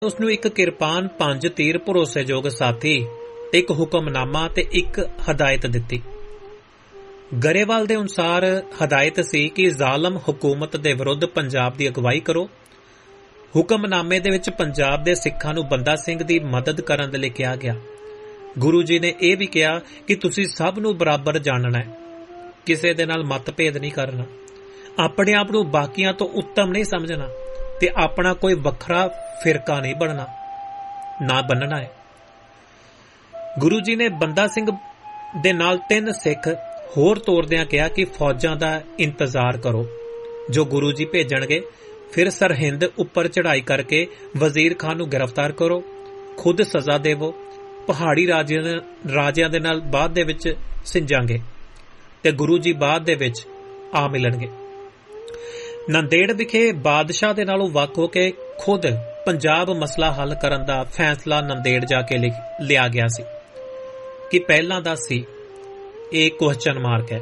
ਉਸਨੂੰ ਇੱਕ ਕਿਰਪਾਨ, 5 ਤੀਰ, ਭਰੋਸੇਯੋਗ ਸਾਥੀ, ਇੱਕ ਹੁਕਮਨਾਮਾ ਤੇ ਇੱਕ ਹਦਾਇਤ ਦਿੱਤੀ। ਗਰੇਵਾਲ ਦੇ ਅਨੁਸਾਰ ਹਦਾਇਤ ਸੀ ਕਿ ਜ਼ਾਲਮ ਹਕੂਮਤ ਦੇ ਵਿਰੁੱਧ ਪੰਜਾਬ ਦੀ ਅਗਵਾਈ ਕਰੋ। ਹੁਕਮਨਾਮੇ ਦੇ ਵਿੱਚ ਪੰਜਾਬ ਦੇ ਸਿੱਖਾਂ ਨੂੰ ਬੰਦਾ ਸਿੰਘ ਦੀ ਮਦਦ ਕਰਨ ਦੇ ਲਈ ਕਿਹਾ ਗਿਆ। ਗੁਰੂ ਜੀ ਨੇ ਇਹ ਵੀ ਕਿਹਾ ਕਿ ਤੁਸੀਂ ਸਭ ਨੂੰ ਬਰਾਬਰ ਜਾਣਨਾ ਹੈ, ਕਿਸੇ ਦੇ ਨਾਲ ਮਤਭੇਦ ਨਹੀਂ ਕਰਨਾ, ਆਪਣੇ ਆਪ ਨੂੰ ਬਾਕੀਆਂ ਤੋਂ ਉੱਤਮ ਨਹੀਂ ਸਮਝਣਾ ਤੇ ਆਪਣਾ ਕੋਈ ਵੱਖਰਾ ਫਿਰਕਾ ਨਹੀਂ ਬਣਨਾ, ਨਾ ਬੰਨਣਾ ਹੈ। ਗੁਰੂ ਜੀ ਨੇ ਬੰਦਾ ਸਿੰਘ ਦੇ ਨਾਲ 3 ਸਿੱਖ ਹੋਰ ਤੋਰਦਿਆਂ ਕਿਹਾ ਕਿ ਫੌਜਾਂ ਦਾ ਇੰਤਜ਼ਾਰ ਕਰੋ ਜੋ ਗੁਰੂ ਜੀ ਭੇਜਣਗੇ। ਫਿਰ ਸਰਹਿੰਦ ਉੱਪਰ ਚੜ੍ਹਾਈ ਕਰਕੇ ਵਜ਼ੀਰ ਖਾਨ ਨੂੰ ਗ੍ਰਿਫਤਾਰ ਕਰੋ, ਖੁਦ ਸਜ਼ਾ ਦੇਵੋ। ਪਹਾੜੀ ਰਾਜਿਆਂ ਦੇ ਨਾਲ ਬਾਅਦ ਦੇ ਵਿੱਚ ਸਿੰਜਾਂਗੇ ਤੇ ਗੁਰੂ ਜੀ ਬਾਅਦ ਦੇ ਵਿੱਚ ਆ ਮਿਲਣਗੇ। ਨੰਦੇੜ ਵਿਖੇ ਬਾਦਸ਼ਾਹ ਦੇ ਨਾਲੋਂ ਵੱਖ ਹੋ ਕੇ ਖੁਦ ਪੰਜਾਬ ਮਸਲਾ ਹੱਲ ਕਰਨ ਦਾ ਫੈਸਲਾ ਨੰਦੇੜ ਜਾ ਕੇ ਲਿਆ ਗਿਆ ਸੀ ਕਿ ਪਹਿਲਾਂ ਦਾ ਸੀ, ਇਹ ਕੁਐਸਚਨ ਮਾਰਕ ਹੈ।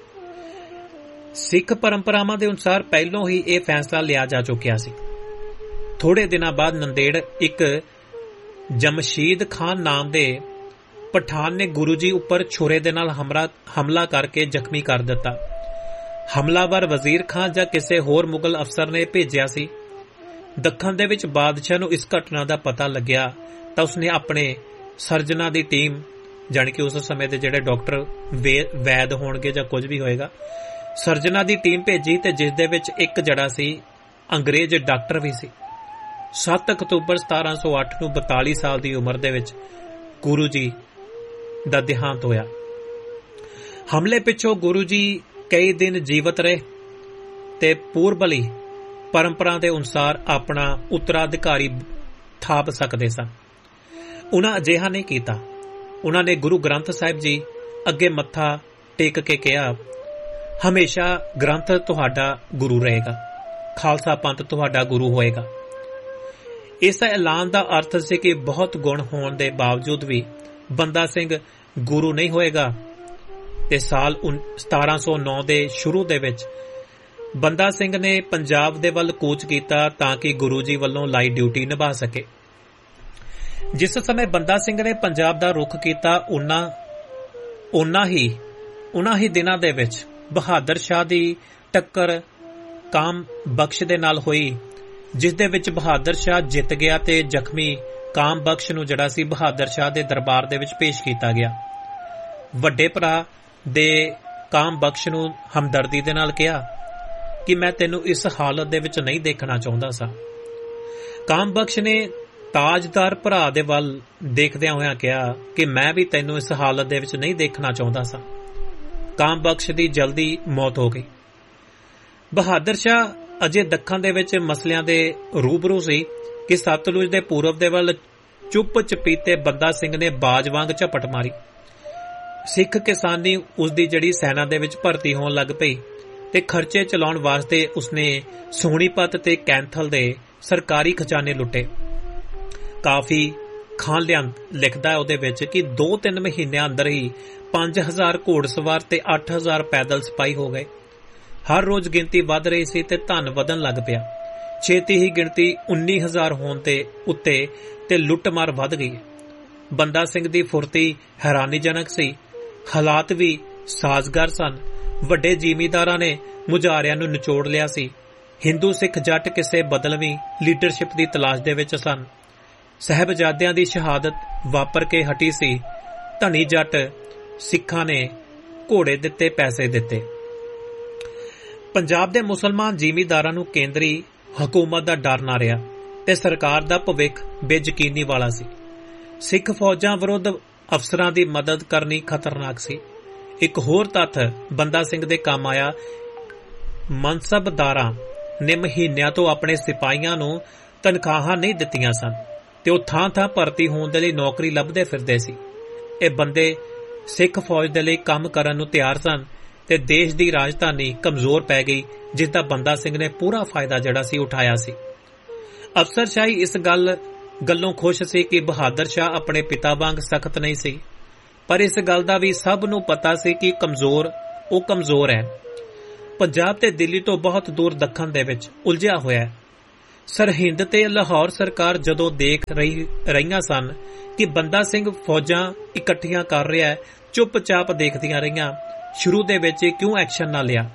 ਸਿੱਖ ਪਰੰਪਰਾਵਾਂ ਦੇ ਅਨੁਸਾਰ ਪਹਿਲਾਂ ਹੀ ਇਹ ਫੈਸਲਾ ਲਿਆ ਜਾ ਚੁੱਕਿਆ ਸੀ। ਥੋੜੇ ਦਿਨਾਂ ਬਾਅਦ ਨੰਦੇੜ ਇੱਕ ਜਮਸ਼ੀਦ ਖਾਨ ਨਾਮ ਦੇ ਪਠਾਨ ਨੇ ਗੁਰੂ ਜੀ ਉੱਪਰ ਛੁਰੇ ਦੇ ਨਾਲ ਹਮਲਾ ਕਰਕੇ ਜ਼ਖਮੀ ਕਰ ਦਿੱਤਾ। ਹਮਲਾਵਰ ਵਜ਼ੀਰ ਖਾਨ ਜਾਂ ਕਿਸੇ ਹੋਰ ਮੁਗਲ ਅਫਸਰ ਨੇ ਭੇਜਿਆ ਸੀ। ਦੱਖਣ ਦੇ ਵਿੱਚ ਬਾਦਸ਼ਾਹ ਨੂੰ ਇਸ ਘਟਨਾ ਦਾ ਪਤਾ ਲੱਗਿਆ ਤਾਂ ਉਸਨੇ ਆਪਣੇ ਸਰਜਨਾਂ ਦੀ ਟੀਮ, ਜਾਣੀ ਕਿ ਉਸ ਸਮੇਂ ਦੇ ਜਿਹੜੇ ਡਾਕਟਰ ਵੈਦ ਹੋਣਗੇ ਜਾਂ ਕੁਝ ਵੀ ਹੋਏਗਾ, ਸਰਜਨਾਂ ਦੀ ਟੀਮ ਭੇਜੀ ਤੇ ਜਿਸ ਦੇ ਵਿੱਚ ਇੱਕ ਜੜਾ ਸੀ ਅੰਗਰੇਜ਼ ਡਾਕਟਰ ਵੀ ਸੀ। 7 ਅਕਤੂਬਰ 1708 ਨੂੰ 42 ਸਾਲ ਦੀ ਉਮਰ ਦੇ ਵਿੱਚ ਗੁਰੂ ਜੀ ਦਾ ਦੇਹਾਂਤ ਹੋਇਆ। ਹਮਲੇ ਪਿੱਛੋਂ ਗੁਰੂ ਜੀ ਕਈ ਦਿਨ ਜੀਵਤ ਰਹੇ ਤੇ ਪੂਰਬਲੀ ਪਰੰਪਰਾ ਦੇ ਅਨੁਸਾਰ ਆਪਣਾ ਉੱਤਰਾਧਿਕਾਰੀ ਥਾਪ ਸਕਦੇ ਸਨ। ਉਹਨਾਂ ਅਜਿਹਾ ਨਹੀਂ ਕੀਤਾ। ਉਹਨਾਂ ਨੇ ਗੁਰੂ ਗ੍ਰੰਥ ਸਾਹਿਬ ਜੀ ਅੱਗੇ ਮੱਥਾ ਟੇਕ ਕੇ ਕਿਹਾ, ਹਮੇਸ਼ਾ ਗ੍ਰੰਥ ਤੁਹਾਡਾ ਗੁਰੂ ਰਹੇਗਾ, ਖਾਲਸਾ ਪੰਥ ਤੁਹਾਡਾ ਗੁਰੂ ਹੋਏਗਾ। ਇਸ ਐਲਾਨ ਦਾ ਅਰਥ ਸੀ ਕਿ ਬਹੁਤ ਗੁਣ ਹੋਣ ਦੇ ਬਾਵਜੂਦ ਵੀ ਬੰਦਾ ਸਿੰਘ ਗੁਰੂ ਨਹੀਂ ਹੋਏਗਾ। ਤੇ ਸਾਲ 1709 ਦੇ ਸ਼ੁਰੂ ਦੇ ਵਿੱਚ ਬੰਦਾ ਸਿੰਘ ਨੇ ਪੰਜਾਬ ਦੇ ਵੱਲ ਕੂਚ ਕੀਤਾ ਤਾਂ ਕਿ ਗੁਰੂ ਜੀ ਵੱਲੋਂ ਲਾਈ ਡਿਊਟੀ ਨਿਭਾ ਸਕੇ। ਜਿਸ ਸਮੇਂ ਬੰਦਾ ਸਿੰਘ ਨੇ ਪੰਜਾਬ ਦਾ ਰੁਖ ਕੀਤਾ, ਉਨ੍ਹਾਂ ਹੀ ਦਿਨਾਂ ਦੇ ਵਿੱਚ ਬਹਾਦਰ ਸ਼ਾਹ ਦੀ ਟੱਕਰ ਕਾਮ ਬਖਸ਼ ਦੇ ਨਾਲ ਹੋਈ, ਜਿਸ ਦੇ ਵਿੱਚ ਬਹਾਦਰ ਸ਼ਾਹ ਜਿੱਤ ਗਿਆ ਤੇ ਜ਼ਖਮੀ ਕਾਮ ਬਖਸ਼ ਨੂੰ ਜਿਹੜਾ ਸੀ ਬਹਾਦਰ ਸ਼ਾਹ ਦੇ ਦਰਬਾਰ ਦੇ ਵਿੱਚ ਪੇਸ਼ ਕੀਤਾ ਗਿਆ। ਵੱਡੇ ਭਰਾ ਦੇ ਕਾਮ ਬਖਸ਼ ਨੂੰ ਹਮਦਰਦੀ ਦੇ ਨਾਲ ਕਿਹਾ ਕਿ ਮੈਂ ਤੈਨੂੰ ਇਸ ਹਾਲਤ ਦੇ ਵਿੱਚ ਨਹੀਂ ਦੇਖਣਾ ਚਾਹੁੰਦਾ ਸਾਂ। ਕਾਮ ਬਖਸ਼ ਨੇ ਤਾਜਦਾਰ ਭਰਾ ਦੇ ਵੱਲ ਦੇਖਦਿਆਂ ਹੋਇਆਂ ਕਿਹਾ ਕਿ ਮੈਂ ਵੀ ਤੈਨੂੰ ਇਸ ਹਾਲਤ ਦੇ ਵਿੱਚ ਨਹੀਂ ਦੇਖਣਾ ਚਾਹੁੰਦਾ ਸਾਂ। ਕਾਮ ਬਖਸ਼ ਦੀ ਜਲਦੀ ਮੌਤ ਹੋ ਗਈ। ਬਹਾਦਰ ਸ਼ਾਹ ਅਜੇ ਦੱਖਣ ਦੇ ਵਿੱਚ ਮਸਲਿਆਂ ਦੇ ਰੂਬਰੂ ਸੀ ਕਿ ਸਤਲੁਜ ਦੇ ਪੂਰਬ ਦੇ ਵੱਲ ਚੁੱਪ ਚਪੀਤੇ ਬੰਦਾ ਸਿੰਘ ਨੇ ਬਾਜ ਵਾਂਗ ਝਪਟ ਮਾਰੀ। ਸਿੱਖ ਕਿਸਾਨੀ ਉਸਦੀ ਜਿਹੜੀ ਸੈਨਾ ਦੇ ਵਿੱਚ ਭਰਤੀ ਹੋਣ ਲੱਗ ਪਈ ਤੇ ਖਰਚੇ ਚਲਾਉਣ ਵਾਸਤੇ ਉਸਨੇ ਸੋਹਣੀਪਤ ਤੇ ਕੈਂਥਲ ਦੇ ਸਰਕਾਰੀ ਖਜ਼ਾਨੇ ਲੁੱਟੇ। ਕਾਫੀ ਖਾਨ ਲਿਖਦਾ ਹੈ ਉਹਦੇ ਵਿੱਚ ਕਿ 2-3 ਮਹੀਨਿਆਂ ਅੰਦਰ ਹੀ 5000 ਘੋੜਸਵਾਰ ਤੇ 8000 ਪੈਦਲ ਸਿਪਾਹੀ ਹੋ ਗਏ। ਹਰ ਰੋਜ਼ ਗਿਣਤੀ ਵੱਧ ਰਹੀ ਸੀ ਤੇ ਧਨ ਵਧਣ ਲੱਗ ਪਿਆ। ਛੇਤੀ ਹੀ ਗਿਣਤੀ 19000 ਹੋਣ ਤੇ ਉੱਤੇ ਤੇ ਲੁੱਟਮਾਰ ਵੱਧ ਗਈ। ਬੰਦਾ ਸਿੰਘ ਦੀ ਫੁਰਤੀ ਹੈਰਾਨੀਜਨਕ ਸੀ। ਹਾਲਾਤ ਵੀ ਸਾਜ਼ਗਾਰ ਸਨ। ਵੱਡੇ ਜ਼ਿਮੀਂਦਾਰਾਂ ਨੇ ਮੁਜ਼ਾਹਰਿਆਂ ਨੂੰ ਨਿਚੋੜ ਲਿਆ ਸੀ। ਹਿੰਦੂ ਸਿੱਖ ਜੱਟ ਕਿਸੇ ਬਦਲਵੀਂ ਲੀਡਰਸ਼ਿਪ ਦੀ ਤਲਾਸ਼ ਦੇ ਵਿੱਚ ਸਨ। ਸਾਹਿਬਜ਼ਾਦਿਆਂ ਦੀ ਸ਼ਹਾਦਤ ਵਾਪਰ ਕੇ ਹਟੀ ਸੀ। ਧਨੀ ਜੱਟ ਸਿੱਖਾਂ ਨੇ ਘੋੜੇ ਦਿੱਤੇ, ਪੈਸੇ ਦਿੱਤੇ। ਪੰਜਾਬ ਦੇ ਮੁਸਲਮਾਨ ਜ਼ਿਮੀਂਦਾਰਾਂ ਨੂੰ ਕੇਂਦਰੀ ਹਕੂਮਤ ਦਾ ਡਰ ਨਾ ਰਿਹਾ ਤੇ ਸਰਕਾਰ ਦਾ ਭਵਿੱਖ ਬੇਯਕੀਨੀ ਵਾਲਾ ਸੀ। ਸਿੱਖ ਫੌਜਾਂ ਵਿਰੁੱਧ ਅਫਸਰਾਂ ਦੀ ਮਦਦ ਕਰਨੀ ਖਤਰਨਾਕ ਸੀ। ਇੱਕ ਹੋਰ ਤੱਥ ਬੰਦਾ ਸਿੰਘ ਦੇ ਕੰਮ ਆਇਆ। ਮਨਸਬਦਾਰਾਂ ਨੇ ਮਹੀਨਿਆਂ ਤੋਂ ਆਪਣੇ ਸਿਪਾਹੀਆਂ ਨੂੰ ਤਨਖਾਹਾਂ ਨਹੀਂ ਦਿੱਤੀਆਂ ਸਨ ਤੇ ਉਹ ਥਾਂ-ਥਾਂ ਭਰਤੀ ਹੋਣ ਦੇ ਲਈ ਨੌਕਰੀ ਲੱਭਦੇ ਫਿਰਦੇ ਸੀ। ਇਹ ਬੰਦੇ ਸਿੱਖ ਫੌਜ ਦੇ ਲਈ ਕੰਮ ਕਰਨ ਨੂੰ ਤਿਆਰ ਸਨ ਤੇ ਦੇਸ਼ ਦੀ ਰਾਜਧਾਨੀ ਕਮਜ਼ੋਰ ਪੈ ਗਈ, ਜਿਸ ਦਾ ਬੰਦਾ ਸਿੰਘ ਨੇ ਪੂਰਾ ਫਾਇਦਾ ਜਿਹੜਾ ਸੀ ਉਠਾਇਆ ਸੀ। ਅਫਸਰਸ਼ਾਹੀ ਇਸ ਗੱਲੋਂ ਖੁਸ਼ ਸੀ ਕਿ ਬਹਾਦਰ ਸ਼ਾਹ ਆਪਣੇ ਪਿਤਾ ਵਾਂਗ ਸਖਤ ਨਹੀਂ ਸੀ, ਪਰ ਇਸ ਗੱਲ ਦਾ ਵੀ ਸਭ ਨੂੰ ਪਤਾ ਸੀ ਕਿ ਉਹ ਕਮਜ਼ੋਰ ਹੈ। ਪੰਜਾਬ ਤੇ ਦਿੱਲੀ ਤੋਂ ਬਹੁਤ ਦੂਰ ਦੱਖਣ ਦੇ ਵਿੱਚ ਉਲਝਿਆ ਹੋਇਆ ਹੈ। ਸਰਹਿੰਦ ਤੇ ਲਾਹੌਰ ਸਰਕਾਰ ਜਦੋਂ ਦੇਖ ਰਹੀਆਂ ਸਨ ਕਿ ਬੰਦਾ ਸਿੰਘ ਫੌਜਾਂ ਇਕੱਠੀਆਂ ਕਰ ਰਿਹਾ ਹੈ, ਚੁੱਪਚਾਪ ਦੇਖਦੀਆਂ ਰਹੀਆਂ। ਸ਼ੁਰੂ ਦੇ ਵਿੱਚ ਕਿਉਂ ਐਕਸ਼ਨ ਨਾ ਲਿਆ?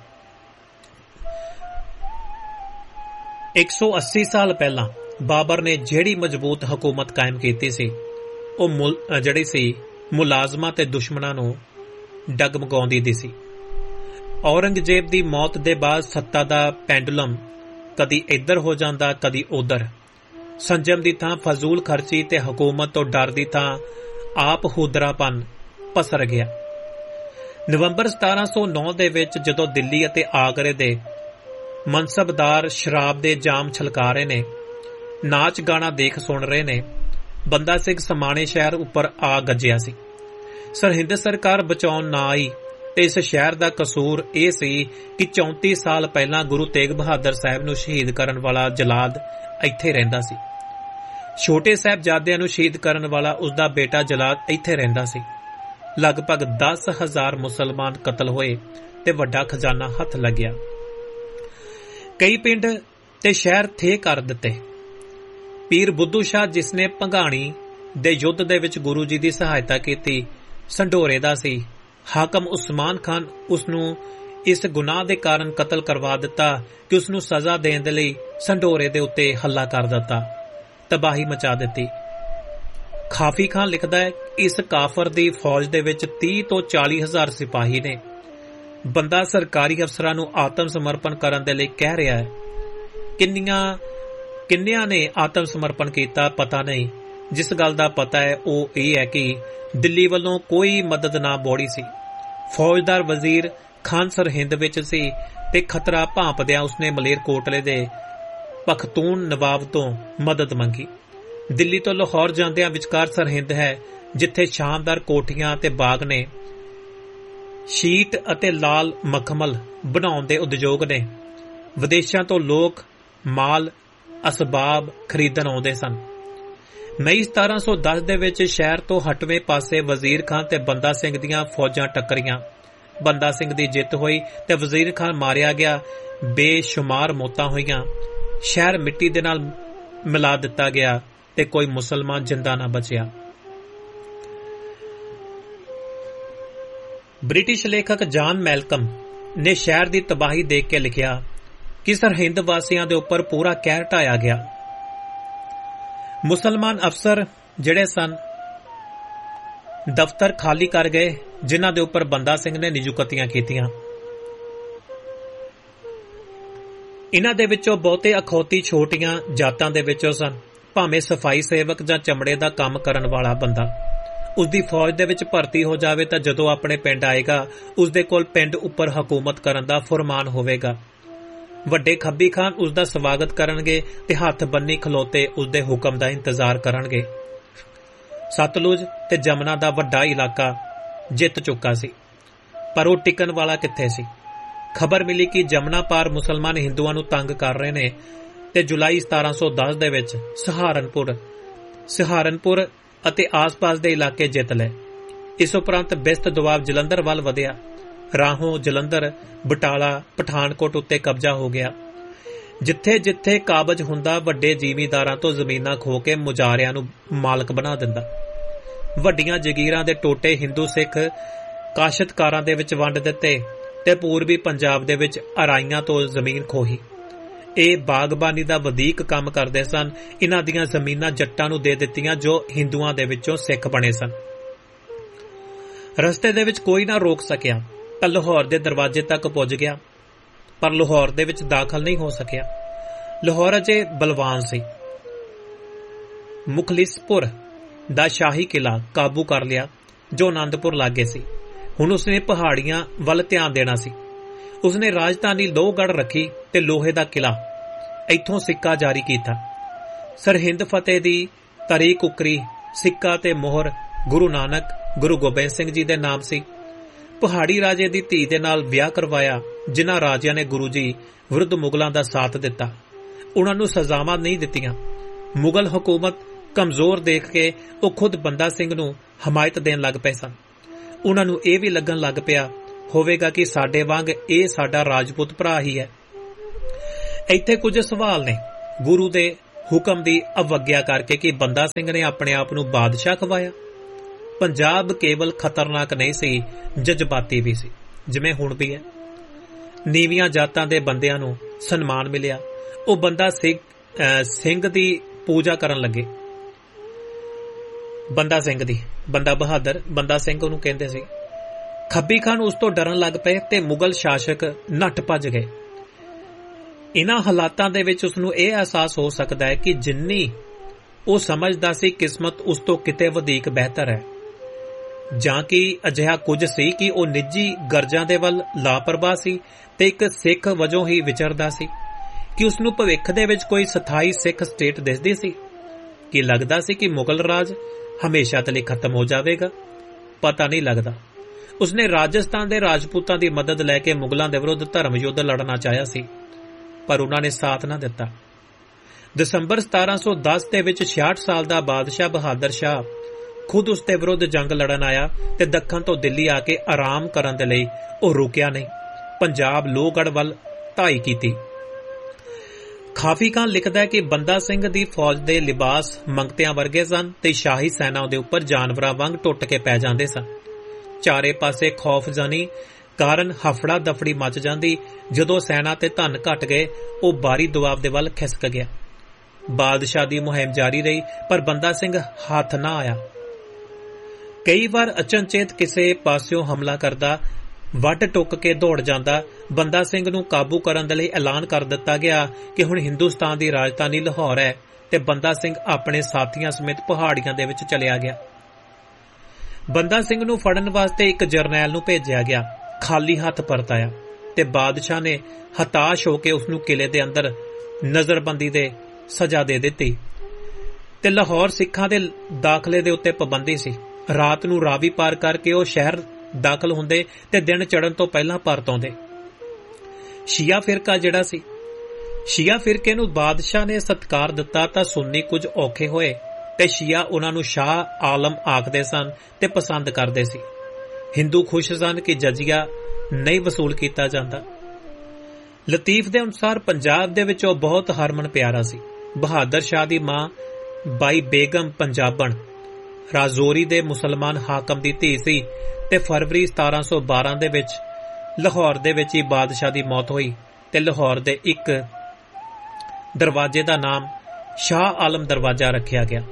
180 ਸਾਲ ਪਹਿਲਾਂ ਬਾਬਰ ਨੇ ਜਿਹੜੀ ਮਜ਼ਬੂਤ ਹਕੂਮਤ ਕਾਇਮ ਕੀਤੀ ਸੀ, ਉਹ ਜਿਹੜੀ ਸੀ ਮੁਲਾਜ਼ਮਾਂ ਤੇ ਦੁਸ਼ਮਣਾਂ ਨੂੰ ਡਗਮਗਾਉਂਦੀ ਦੀ ਸੀ। ਔਰੰਗਜ਼ੇਬ ਦੀ ਮੌਤ ਦੇ ਬਾਅਦ ਸੱਤਾ ਦਾ ਪੈਂਡੂਲਮ ਕਦੀ ਇੱਧਰ ਹੋ ਜਾਂਦਾ, ਕਦੀ ਉੱਧਰ। ਸੰਜਮ ਦੀ ਥਾਂ ਫਜ਼ੂਲ ਖਰਚੀ ਤੇ ਹਕੂਮਤ ਤੋਂ ਡਰ ਦੀ ਥਾਂ ਆਪ ਹੁਦਰਾਪਨ ਪਸਰ ਗਿਆ। ਨਵੰਬਰ 1709 ਦੇ ਵਿੱਚ ਜਦੋਂ ਦਿੱਲੀ ਅਤੇ ਆਗਰੇ ਦੇ ਮਨਸਬਦਾਰ ਸ਼ਰਾਬ ਦੇ ਜਾਮ ਛਲਕਾ ਰਹੇ ਨੇ, ਨਾਚ ਗਾਣਾ ਦੇਖ ਸੁਣ ਰਹੇ ਨੇ, ਬੰਦਾ ਸਿੰਘ ਸਮਾਣੇ ਸ਼ਹਿਰ ਉੱਪਰ ਆ ਗੱਜਿਆ ਸੀ। ਸਰਹਿੰਦ ਸਰਕਾਰ ਬਚਾਉਣ ਨਾ ਆਈ ਤੇ ਇਸ ਸ਼ਹਿਰ ਦਾ ਕਸੂਰ ਇਹ ਸੀ ਕਿ 34 ਸਾਲ ਪਹਿਲਾਂ ਗੁਰੂ ਤੇਗ ਬਹਾਦਰ ਸਾਹਿਬ ਨੂੰ ਸ਼ਹੀਦ ਕਰਨ ਵਾਲਾ ਜਲਾਦ ਇੱਥੇ ਰਹਿੰਦਾ ਸੀ। ਛੋਟੇ ਸਾਹਿਬਜ਼ਾਦਿਆਂ ਨੂੰ ਸ਼ਹੀਦ ਕਰਨ ਵਾਲਾ ਉਸਦਾ ਬੇਟਾ ਜਲਾਦ ਇੱਥੇ ਰਹਿੰਦਾ ਸੀ। ਲਗਭਗ 10,000 ਮੁਸਲਮਾਨ ਕਤਲ ਹੋਏ ਤੇ ਵੱਡਾ ਖਜ਼ਾਨਾ ਹੱਥ ਲੱਗਿਆ। ਕਈ ਪਿੰਡ ਤੇ ਸ਼ਹਿਰ ਥੇ ਕਰ ਦਿੱਤੇ। ਪੀਰ ਬੁੱਧੂ ਸ਼ਾਹ, ਜਿਸ ਨੇ ਭੰਗਾਣੀ ਦੇ ਯੁੱਧ ਦੇ ਵਿੱਚ ਗੁਰੂ ਜੀ ਦੀ ਸਹਾਇਤਾ ਕੀਤੀ, ਸੰਢੋਰੇ ਦਾ ਸੀ। ਹਾਕਮ ਉਸਮਾਨ ਖਾਨ ਉਸ ਨੂੰ ਇਸ ਗੁਨਾਹ ਦੇ ਕਾਰਨ ਕਤਲ ਕਰਵਾ ਦਿੱਤਾ ਕਿ ਉਸ ਨੂੰ ਸਜ਼ਾ ਦੇਣ ਦੇ ਲਈ ਸੰਢੋਰੇ ਦੇ ਉੱਤੇ ਹੱਲਾ ਕਰ ਦਿੱਤਾ, ਤਬਾਹੀ ਮਚਾ ਦਿੱਤੀ। ਖਾਫੀ ਖਾਨ ਲਿਖਦਾ ਹੈ, ਇਸ ਕਾਫਰ ਦੀ ਫੌਜ ਦੇ ਵਿੱਚ 30 ਤੋਂ 40,000 ਸਿਪਾਹੀ ਨੇ। ਬੰਦਾ ਸਰਕਾਰੀ ਅਫਸਰਾਂ ਨੂੰ ਆਤਮ ਸਮਰਪਣ ਕਰਨ ਦੇ ਲਈ ਕਹਿ ਰਿਹਾ ਹੈ। ਕਿੰਨਿਆਂ ਨੇ ਆਤਮ ਸਮਰਪਣ ਕੀਤਾ ਪਤਾ ਨਹੀਂ। ਜਿਸ ਗੱਲ ਦਾ ਪਤਾ ਹੈ ਉਹ ਇਹ ਹੈ ਕਿ ਦਿੱਲੀ ਵੱਲੋਂ ਕੋਈ ਮਦਦ ਨਾ ਬੋੜੀ ਸੀ। ਫੌਜਦਾਰ ਵਜ਼ੀਰ ਖਾਨ ਸਰਹਿੰਦ ਵਿੱਚ ਸੀ ਤੇ ਖਤਰਾ ਭਾਂਪਦਿਆਂ ਉਸਨੇ ਮਲੇਰਕੋਟਲੇ ਦੇ ਪਖਤੂਨ ਨਵਾਬ ਤੋਂ ਮਦਦ ਮੰਗੀ। ਦਿੱਲੀ ਤੋਂ ਲਾਹੌਰ ਜਾਂਦਿਆਂ ਵਿਚਕਾਰ ਸਰਹਿੰਦ ਹੈ, ਜਿੱਥੇ ਸ਼ਾਨਦਾਰ ਕੋਠੀਆਂ ਤੇ ਬਾਗ ਨੇ, ਸ਼ੀਟ ਅਤੇ ਲਾਲ ਮਖਮਲ ਬਣਾਉਣ ਦੇ ਉਦਯੋਗ ਨੇ। ਵਿਦੇਸ਼ਾਂ ਤੋਂ ਲੋਕ ਮਾਲ ਅਸਬਾਬ ਖਰੀਦਣ ਆਉਂਦੇ ਸਨ। ਮਈ 1710 ਦੇ ਵਿੱਚ ਸ਼ਹਿਰ ਤੋਂ ਹਟਵੇਂ ਪਾਸੇ ਵਜ਼ੀਰ ਖਾਨ ਤੇ ਬੰਦਾ ਸਿੰਘ ਦੀਆਂ ਫੌਜਾਂ ਟੱਕਰੀਆਂ। ਬੰਦਾ ਸਿੰਘ ਦੀ ਜਿੱਤ ਹੋਈ ਤੇ ਵਜ਼ੀਰ ਖਾਨ ਮਾਰਿਆ ਗਿਆ। ਬੇਸ਼ੁਮਾਰ ਮੌਤਾਂ ਹੋਈਆਂ। ਸ਼ਹਿਰ ਮਿੱਟੀ ਦੇ ਨਾਲ ਮਿਲਾ ਦਿੱਤਾ ਗਿਆ ਤੇ ਕੋਈ ਮੁਸਲਮਾਨ ਜਿੰਦਾ ਨਾ ਬਚਿਆ। ਬ੍ਰਿਟਿਸ਼ ਲੇਖਕ ਜਾਨ ਮੈਲਕਮ ਨੇ ਸ਼ਹਿਰ ਦੀ ਤਬਾਹੀ ਦੇਖ ਕੇ ਲਿਖਿਆ ਕਿ ਸਰਹਿੰਦ ਵਾਸੀਆਂ ਦੇ ਉੱਪਰ ਪੂਰਾ ਕਹਿਰ ਢਾਇਆ ਗਿਆ। ਮੁਸਲਮਾਨ ਅਫਸਰ ਜਿਹੜੇ ਸਨ ਦਫ਼ਤਰ ਖਾਲੀ ਕਰ ਗਏ, ਜਿਨ੍ਹਾਂ ਦੇ ਉੱਪਰ ਬੰਦਾ ਸਿੰਘ ਨੇ ਨਿਯੁਕਤੀਆਂ ਕੀਤੀਆਂ। ਇਨ੍ਹਾਂ ਦੇ ਵਿੱਚੋਂ ਬਹੁਤੇ ਅਖੌਤੀ ਛੋਟੀਆਂ ਜਾਤਾਂ ਦੇ ਵਿੱਚੋਂ ਸਨ। ਭਾਵੇਂ ਸਫਾਈ ਸੇਵਕ ਜਾਂ ਚਮੜੇ ਦਾ ਕੰਮ ਕਰਨ ਵਾਲਾ ਬੰਦਾ ਉਸਦੀ ਫੌਜ ਦੇ ਵਿੱਚ ਭਰਤੀ ਹੋ ਜਾਵੇ ਤਾਂ ਜਦੋਂ ਆਪਣੇ ਪਿੰਡ ਆਏਗਾ ਉਸਦੇ ਕੋਲ ਪਿੰਡ ਉੱਪਰ ਹਕੂਮਤ ਕਰਨ ਦਾ ਫੁਰਮਾਨ ਹੋਵੇਗਾ। ਵੱਡੇ ਖੱਬੀ ਖਾਨ ਉਸਦਾ ਸਵਾਗਤ ਕਰਨਗੇ ਤੇ ਹੱਥ ਬੰਨੀ ਖਲੋਤੇ ਉਸਦੇ ਹੁਕਮ ਦਾ ਇੰਤਜ਼ਾਰ ਕਰਨਗੇ। ਸਤਲੁਜ ਤੇ ਜਮਨਾ ਦਾ ਵੱਡਾ ਇਲਾਕਾ ਜਿੱਤ ਚੁੱਕਾ ਸੀ, ਪਰ ਉਹ ਟਿਕਣ ਵਾਲਾ ਕਿੱਥੇ ਸੀ। ਖਬਰ ਮਿਲੀ ਕਿ ਜਮਨਾ ਪਾਰ ਮੁਸਲਮਾਨ ਹਿੰਦੂਆਂ ਨੂੰ ਤੰਗ ਕਰ ਰਹੇ ਨੇ ਤੇ ਜੁਲਾਈ 1710 ਦੇ ਵਿੱਚ ਸਹਾਰਨਪੁਰ ਅਤੇ ਆਸ-ਪਾਸ ਦੇ ਇਲਾਕੇ ਜਿੱਤ ਲਏ। ਇਸ ਉਪਰੰਤ ਬਿਸਤ ਦੁਆਬ ਜਲੰਧਰ ਵੱਲ ਵਧਿਆ। ਰਾਹੋਂ, ਜਲੰਧਰ, ਬਟਾਲਾ, ਪਠਾਨਕੋਟ ਉੱਤੇ ਕਬਜ਼ਾ ਹੋ ਗਿਆ। ਜਿੱਥੇ ਜਿੱਥੇ ਕਾਬਜ ਹੁੰਦਾ ਵੱਡੇ ਜ਼ਿਮੀਂਦਾਰਾਂ ਤੋਂ ਜ਼ਮੀਨਾਂ ਖੋਹ ਕੇ ਮੁਜਾਰਿਆਂ ਨੂੰ ਮਾਲਕ ਬਣਾ ਦਿੰਦਾ। ਵੱਡੀਆਂ ਜਗੀਰਾਂ ਦੇ ਟੋਟੇ ਹਿੰਦੂ ਸਿੱਖ ਕਾਸ਼ਤਕਾਰਾਂ ਦੇ ਵਿੱਚ ਵੰਡ ਦਿੱਤੇ ਤੇ ਪੂਰਬੀ ਪੰਜਾਬ ਦੇ ਵਿੱਚ ਅਰਾਈਆਂ ਤੋਂ ਜ਼ਮੀਨ ਖੋਹੀ। ਇਹ ਬਾਗਬਾਨੀ ਦਾ ਵਧੀਕ ਕੰਮ ਕਰਦੇ ਸਨ। ਇਨ੍ਹਾਂ ਦੀਆਂ ਜ਼ਮੀਨਾਂ ਜੱਟਾਂ ਨੂੰ ਦੇ ਦਿੱਤੀਆਂ ਜੋ ਹਿੰਦੂਆਂ ਦੇ ਵਿੱਚੋਂ ਸਿੱਖ ਬਣੇ ਸਨ। ਰਸਤੇ ਦੇ ਵਿੱਚ ਕੋਈ ਨਾ ਰੋਕ ਸਕਿਆ ਤਾਂ ਲਾਹੌਰ ਦੇ ਦਰਵਾਜ਼ੇ ਤੱਕ ਪੁੱਜ ਗਿਆ, ਪਰ ਲਾਹੌਰ ਦੇ ਵਿੱਚ ਦਾਖਲ ਨਹੀਂ ਹੋ ਸਕਿਆ। ਲਾਹੌਰ ਅਜੇ ਬਲਵਾਨ ਸੀ। ਮੁਖਲਿਸਪੁਰ ਦਾ ਸ਼ਾਹੀ ਕਿਲਾ ਕਾਬੂ ਕਰ ਲਿਆ ਜੋ ਆਨੰਦਪੁਰ ਲਾਗੇ ਸੀ। ਹੁਣ ਉਸਨੇ ਪਹਾੜੀਆਂ ਵੱਲ ਧਿਆਨ ਦੇਣਾ ਸੀ। ਉਸਨੇ ਰਾਜਧਾਨੀ ਲੋਹਗੜ੍ਹ ਰੱਖੀ ਤੇ ਲੋਹੇ ਦਾ ਕਿਲਾ ਇੱਥੋਂ ਸਿੱਕਾ ਜਾਰੀ ਕੀਤਾ। ਸਰਹਿੰਦ ਫਤਿਹ ਦੀ ਤਾਰੀਖ ਉਕਰੀ। ਸਿੱਕਾ ਤੇ ਮੋਹਰ ਗੁਰੂ ਨਾਨਕ, ਗੁਰੂ ਗੋਬਿੰਦ ਸਿੰਘ ਜੀ ਦੇ ਨਾਮ ਸੀ। ਪਹਾੜੀ ਰਾਜੇ ਦੀ ਧੀ ਦੇ ਨਾਲ ਵਿਆਹ ਕਰਵਾਇਆ, ਜਿਨ੍ਹਾਂ ਰਾਜਿਆਂ ਨੇ ਗੁਰੂ ਜੀ ਵਿਰੁੱਧ ਮੁਗਲਾਂ ਦਾ ਸਾਥ ਦਿੱਤਾ। ਉਹਨਾਂ ਨੂੰ ਸਜ਼ਾਵਾਂ ਨਹੀਂ ਦਿੱਤੀਆਂ। ਮੁਗਲ ਹਕੂਮਤ ਕਮਜ਼ੋਰ ਦੇਖ ਕੇ ਉਹ ਖੁਦ ਬੰਦਾ ਸਿੰਘ ਨੂੰ ਹਮਾਇਤ ਦੇਣ ਲੱਗ ਪਏ ਸਨ। ਉਹਨਾਂ ਨੂੰ ਇਹ ਵੀ ਲੱਗਣ ਲੱਗ ਪਿਆ ਹੋਵੇਗਾ ਕਿ ਸਾਡੇ ਵਾਂਗ ਇਹ ਸਾਡਾ ਰਾਜਪੂਤ ਭਰਾ ਹੀ ਹੈ। ਇੱਥੇ ਕੁਝ ਸਵਾਲ ਨੇ। ਗੁਰੂ ਦੇ ਹੁਕਮ ਦੀ ਅਵੱਗਿਆ ਕਰਕੇ ਕਿ ਬੰਦਾ ਸਿੰਘ ਨੇ ਆਪਣੇ ਆਪ ਨੂੰ ਬਾਦਸ਼ਾਹ ਖਵਾਇਆ। ਪੰਜਾਬ ਕੇਵਲ ਖਤਰਨਾਕ ਨਹੀਂ ਸੀ, ਜਜ਼ਬਾਤੀ ਵੀ ਸੀ, ਜਿਵੇਂ ਹੁਣ ਵੀ ਹੈ। ਨੀਵੀਆਂ ਜਾਤਾਂ ਦੇ ਬੰਦਿਆਂ ਨੂੰ ਸਨਮਾਨ ਮਿਲਿਆ। ਉਹ ਬੰਦਾ ਸਿੰਘ ਦੀ ਪੂਜਾ ਕਰਨ ਲੱਗੇ। ਬੰਦਾ ਬਹਾਦਰ ਬੰਦਾ ਸਿੰਘ ਉਹਨੂੰ ਕਹਿੰਦੇ ਸੀ। ਖੱਬੀ ਖਾਨ ਉਸ ਤੋਂ ਡਰਨ ਲੱਗ ਪਏ ਤੇ ਮੁਗਲ ਸ਼ਾਸਕ ਨੱਠ ਭੱਜ ਗਏ। ਇਨ੍ਹਾਂ ਹਾਲਾਤਾਂ ਦੇ ਵਿੱਚ ਉਸਨੂੰ ਇਹ ਅਹਿਸਾਸ ਹੋ ਸਕਦਾ ਹੈ ਕਿ ਜਿੰਨੀ ਉਹ ਸਮਝਦਾ ਸੀ ਕਿਸਮਤ ਉਸ ਤੋਂ ਕਿਤੇ ਵਧੇਕ ਬਿਹਤਰ ਹੈ, ਜਾਂ ਕਿ ਅਜਿਹਾ ਕੁਝ ਸੀ ਕਿ ਉਹ ਨਿੱਜੀ ਗਰਜਾਂ ਦੇ ਵੱਲ ਲਾਪਰਵਾਹ ਸੀ ਤੇ ਇੱਕ ਸਿੱਖ ਵਜੋਂ ਹੀ ਵਿਚਰਦਾ ਸੀ। ਕਿ ਉਸਨੂੰ ਭਵਿੱਖ ਦੇ ਵਿੱਚ ਕੋਈ ਸਥਾਈ ਸਿੱਖ ਸਟੇਟ ਦਿਸਦੀ ਸੀ? ਕਿ ਲੱਗਦਾ ਸੀ ਕਿ ਮੁਗਲ ਰਾਜ ਹਮੇਸ਼ਾ ਦੇ ਲਈ ਖਤਮ ਹੋ ਜਾਵੇਗਾ? ਪਤਾ ਨਹੀਂ ਲੱਗਦਾ। ਉਸਨੇ ਰਾਜਸਥਾਨ ਦੇ ਰਾਜਪੂਤਾਂ ਦੀ ਮਦਦ ਲੈ ਕੇ ਮੁਗਲਾਂ ਦੇ ਵਿਰੁੱਧ ਧਰਮ ਯੁੱਧ ਲੜਨਾ ਚਾਹਿਆ ਸੀ, ਪਰ ਉਹਨਾਂ ਨੇ ਸਾਥ ਨਾ ਦਿੱਤਾ। ਦਸੰਬਰ 1710 ਦੇ ਵਿੱਚ 66 ਸਾਲ ਦਾ ਬਾਦਸ਼ਾਹ ਬਹਾਦਰ ਸ਼ਾਹ ਖੁਦ ਉਸ ਦੇ ਵਿਰੁੱਧ ਜੰਗ ਲੜਨ ਆਇਆ ਤੇ ਦੱਖਣ ਤੋਂ ਦਿੱਲੀ ਆ ਕੇ ਆਰਾਮ ਕਰਨ ਦੇ ਲਈ ਉਹ ਰੁਕਿਆ ਨਹੀਂ। ਪੰਜਾਬ ਲੋਹਗੜ੍ਹ ਵੱਲ ਧਾਈ ਕੀਤੀ। ਖਾਫੀ ਖਾਨ ਲਿਖਦਾ ਹੈ ਕਿ ਬੰਦਾ ਸਿੰਘ ਦੀ ਫੌਜ ਦੇ ਲਿਬਾਸ ਮੰਗਤਿਆਂ ਵਰਗੇ ਸਨ ਤੇ ਸ਼ਾਹੀ ਸੈਨਾ ਦੇ ਉੱਪਰ ਜਾਨਵਰਾਂ ਵਾਂਗ ਟੁੱਟ ਕੇ ਪੈ ਜਾਂਦੇ ਸਨ। ਚਾਰੇ ਪਾਸੇ ਖੌਫਜ਼ਾਨੀ ਕਾਰਨ ਹਫੜਾ ਦਫੜੀ ਮਚ ਜਾਂਦੀ। ਜਦੋਂ ਸੈਨਾ ਤੇ ਧਨ ਘਟ ਗਏ, ਉਹ ਬਾਰੀ ਦੁਆਬ ਦੇ ਵੱਲ ਖਿਸਕ ਗਿਆ। ਬਾਦਸ਼ਾਹ ਦੀ ਮੁਹਿੰਮ ਜਾਰੀ ਰਹੀ, ਪਰ ਬੰਦਾ ਸਿੰਘ ਹੱਥ ਨਾ ਆਇਆ। ਕਈ ਵਾਰ ਅਚਨਚੇਤ ਕਿਸੇ ਪਾਸਿਓਂ ਹਮਲਾ ਕਰਦਾ, ਵੱਢ ਟੁੱਕ ਕੇ ਦੌੜ ਜਾਂਦਾ। ਬੰਦਾ ਸਿੰਘ ਨੂੰ ਕਾਬੂ ਕਰਨ ਦੇ ਲਈ ਐਲਾਨ ਕਰ ਦਿੱਤਾ ਗਿਆ ਕਿ ਹੁਣ ਹਿੰਦੁਸਤਾਨ ਦੀ ਰਾਜਧਾਨੀ ਲਾਹੌਰ ਹੈ ਤੇ ਬੰਦਾ ਸਿੰਘ ਆਪਣੇ ਸਾਥੀਆਂ ਸਮੇਤ ਪਹਾੜੀਆਂ ਦੇ ਵਿੱਚ ਚਲਿਆ ਗਿਆ। ਬੰਦਾ ਸਿੰਘ ਨੂੰ ਫੜਨ ਵਾਸਤੇ ਇੱਕ ਜਰਨੈਲ ਨੂੰ ਭੇਜਿਆ ਗਿਆ। ਖਾਲੀ ਹੱਥ ਪਰਤ ਆਇਆ ਤੇ ਬਾਦਸ਼ਾਹ ਨੇ ਹਤਾਸ਼ ਹੋ ਕੇ ਉਸ ਨੂੰ ਕਿਲੇ ਦੇ ਅੰਦਰ ਨਜ਼ਰਬੰਦੀ ਦੇ ਸਜ਼ਾ ਦੇ ਦਿੱਤੀ ਤੇ ਲਾਹੌਰ ਸਿੱਖਾਂ ਦੇ ਦਾਖਲੇ ਦੇ ਉੱਤੇ ਪਾਬੰਦੀ ਸੀ। ਰਾਤ ਨੂੰ ਰਾਵੀ ਪਾਰ ਕਰਕੇ ਉਹ ਸ਼ਹਿਰ ਦਾਖਲ ਹੁੰਦੇ ਤੇ ਦਿਨ ਚੜ੍ਹਨ ਤੋਂ ਪਹਿਲਾਂ ਪਰਤ ਆਉਂਦੇ। ਸ਼ੀਆ ਫਿਰਕਾ ਜਿਹੜਾ ਸੀ, ਸ਼ੀਆ ਫਿਰਕੇ ਨੂੰ ਬਾਦਸ਼ਾਹ ਨੇ ਸਤਿਕਾਰ ਦਿੱਤਾ ਤਾਂ ਸੁੰਨੀ ਕੁਝ ਔਖੇ ਹੋਏ ਤੇ ਸ਼ੀਆ ਉਹਨਾਂ ਨੂੰ ਸ਼ਾਹ ਆਲਮ ਆਖਦੇ ਸਨ ਤੇ ਪਸੰਦ ਕਰਦੇ ਸੀ। ਹਿੰਦੂ ਖੁਸ਼ ਸਨ ਕਿ ਜਜ਼ੀਆ ਨਹੀਂ ਵਸੂਲ ਕੀਤਾ ਜਾਂਦਾ। ਲਤੀਫ ਦੇ ਅਨੁਸਾਰ ਪੰਜਾਬ ਦੇ ਵਿੱਚ ਉਹ ਬਹੁਤ ਹਰਮਨ ਪਿਆਰਾ ਸੀ। ਬਹਾਦਰ ਸ਼ਾਹ ਦੀ ਮਾਂ ਬਾਈ ਬੇਗਮ ਪੰਜਾਬਣ ਰਾਜੌਰੀ ਦੇ ਮੁਸਲਮਾਨ ਹਾਕਮ ਦੀ ਧੀ ਸੀ ਤੇ ਫਰਵਰੀ 1712 ਦੇ ਵਿੱਚ ਲਾਹੌਰ ਦੇ ਵਿੱਚ ਹੀ ਬਾਦਸ਼ਾਹ ਦੀ ਮੌਤ ਹੋਈ ਤੇ ਲਾਹੌਰ ਦੇ ਇੱਕ ਦਰਵਾਜ਼ੇ ਦਾ ਨਾਮ ਸ਼ਾਹ ਆਲਮ ਦਰਵਾਜ਼ਾ ਰੱਖਿਆ ਗਿਆ।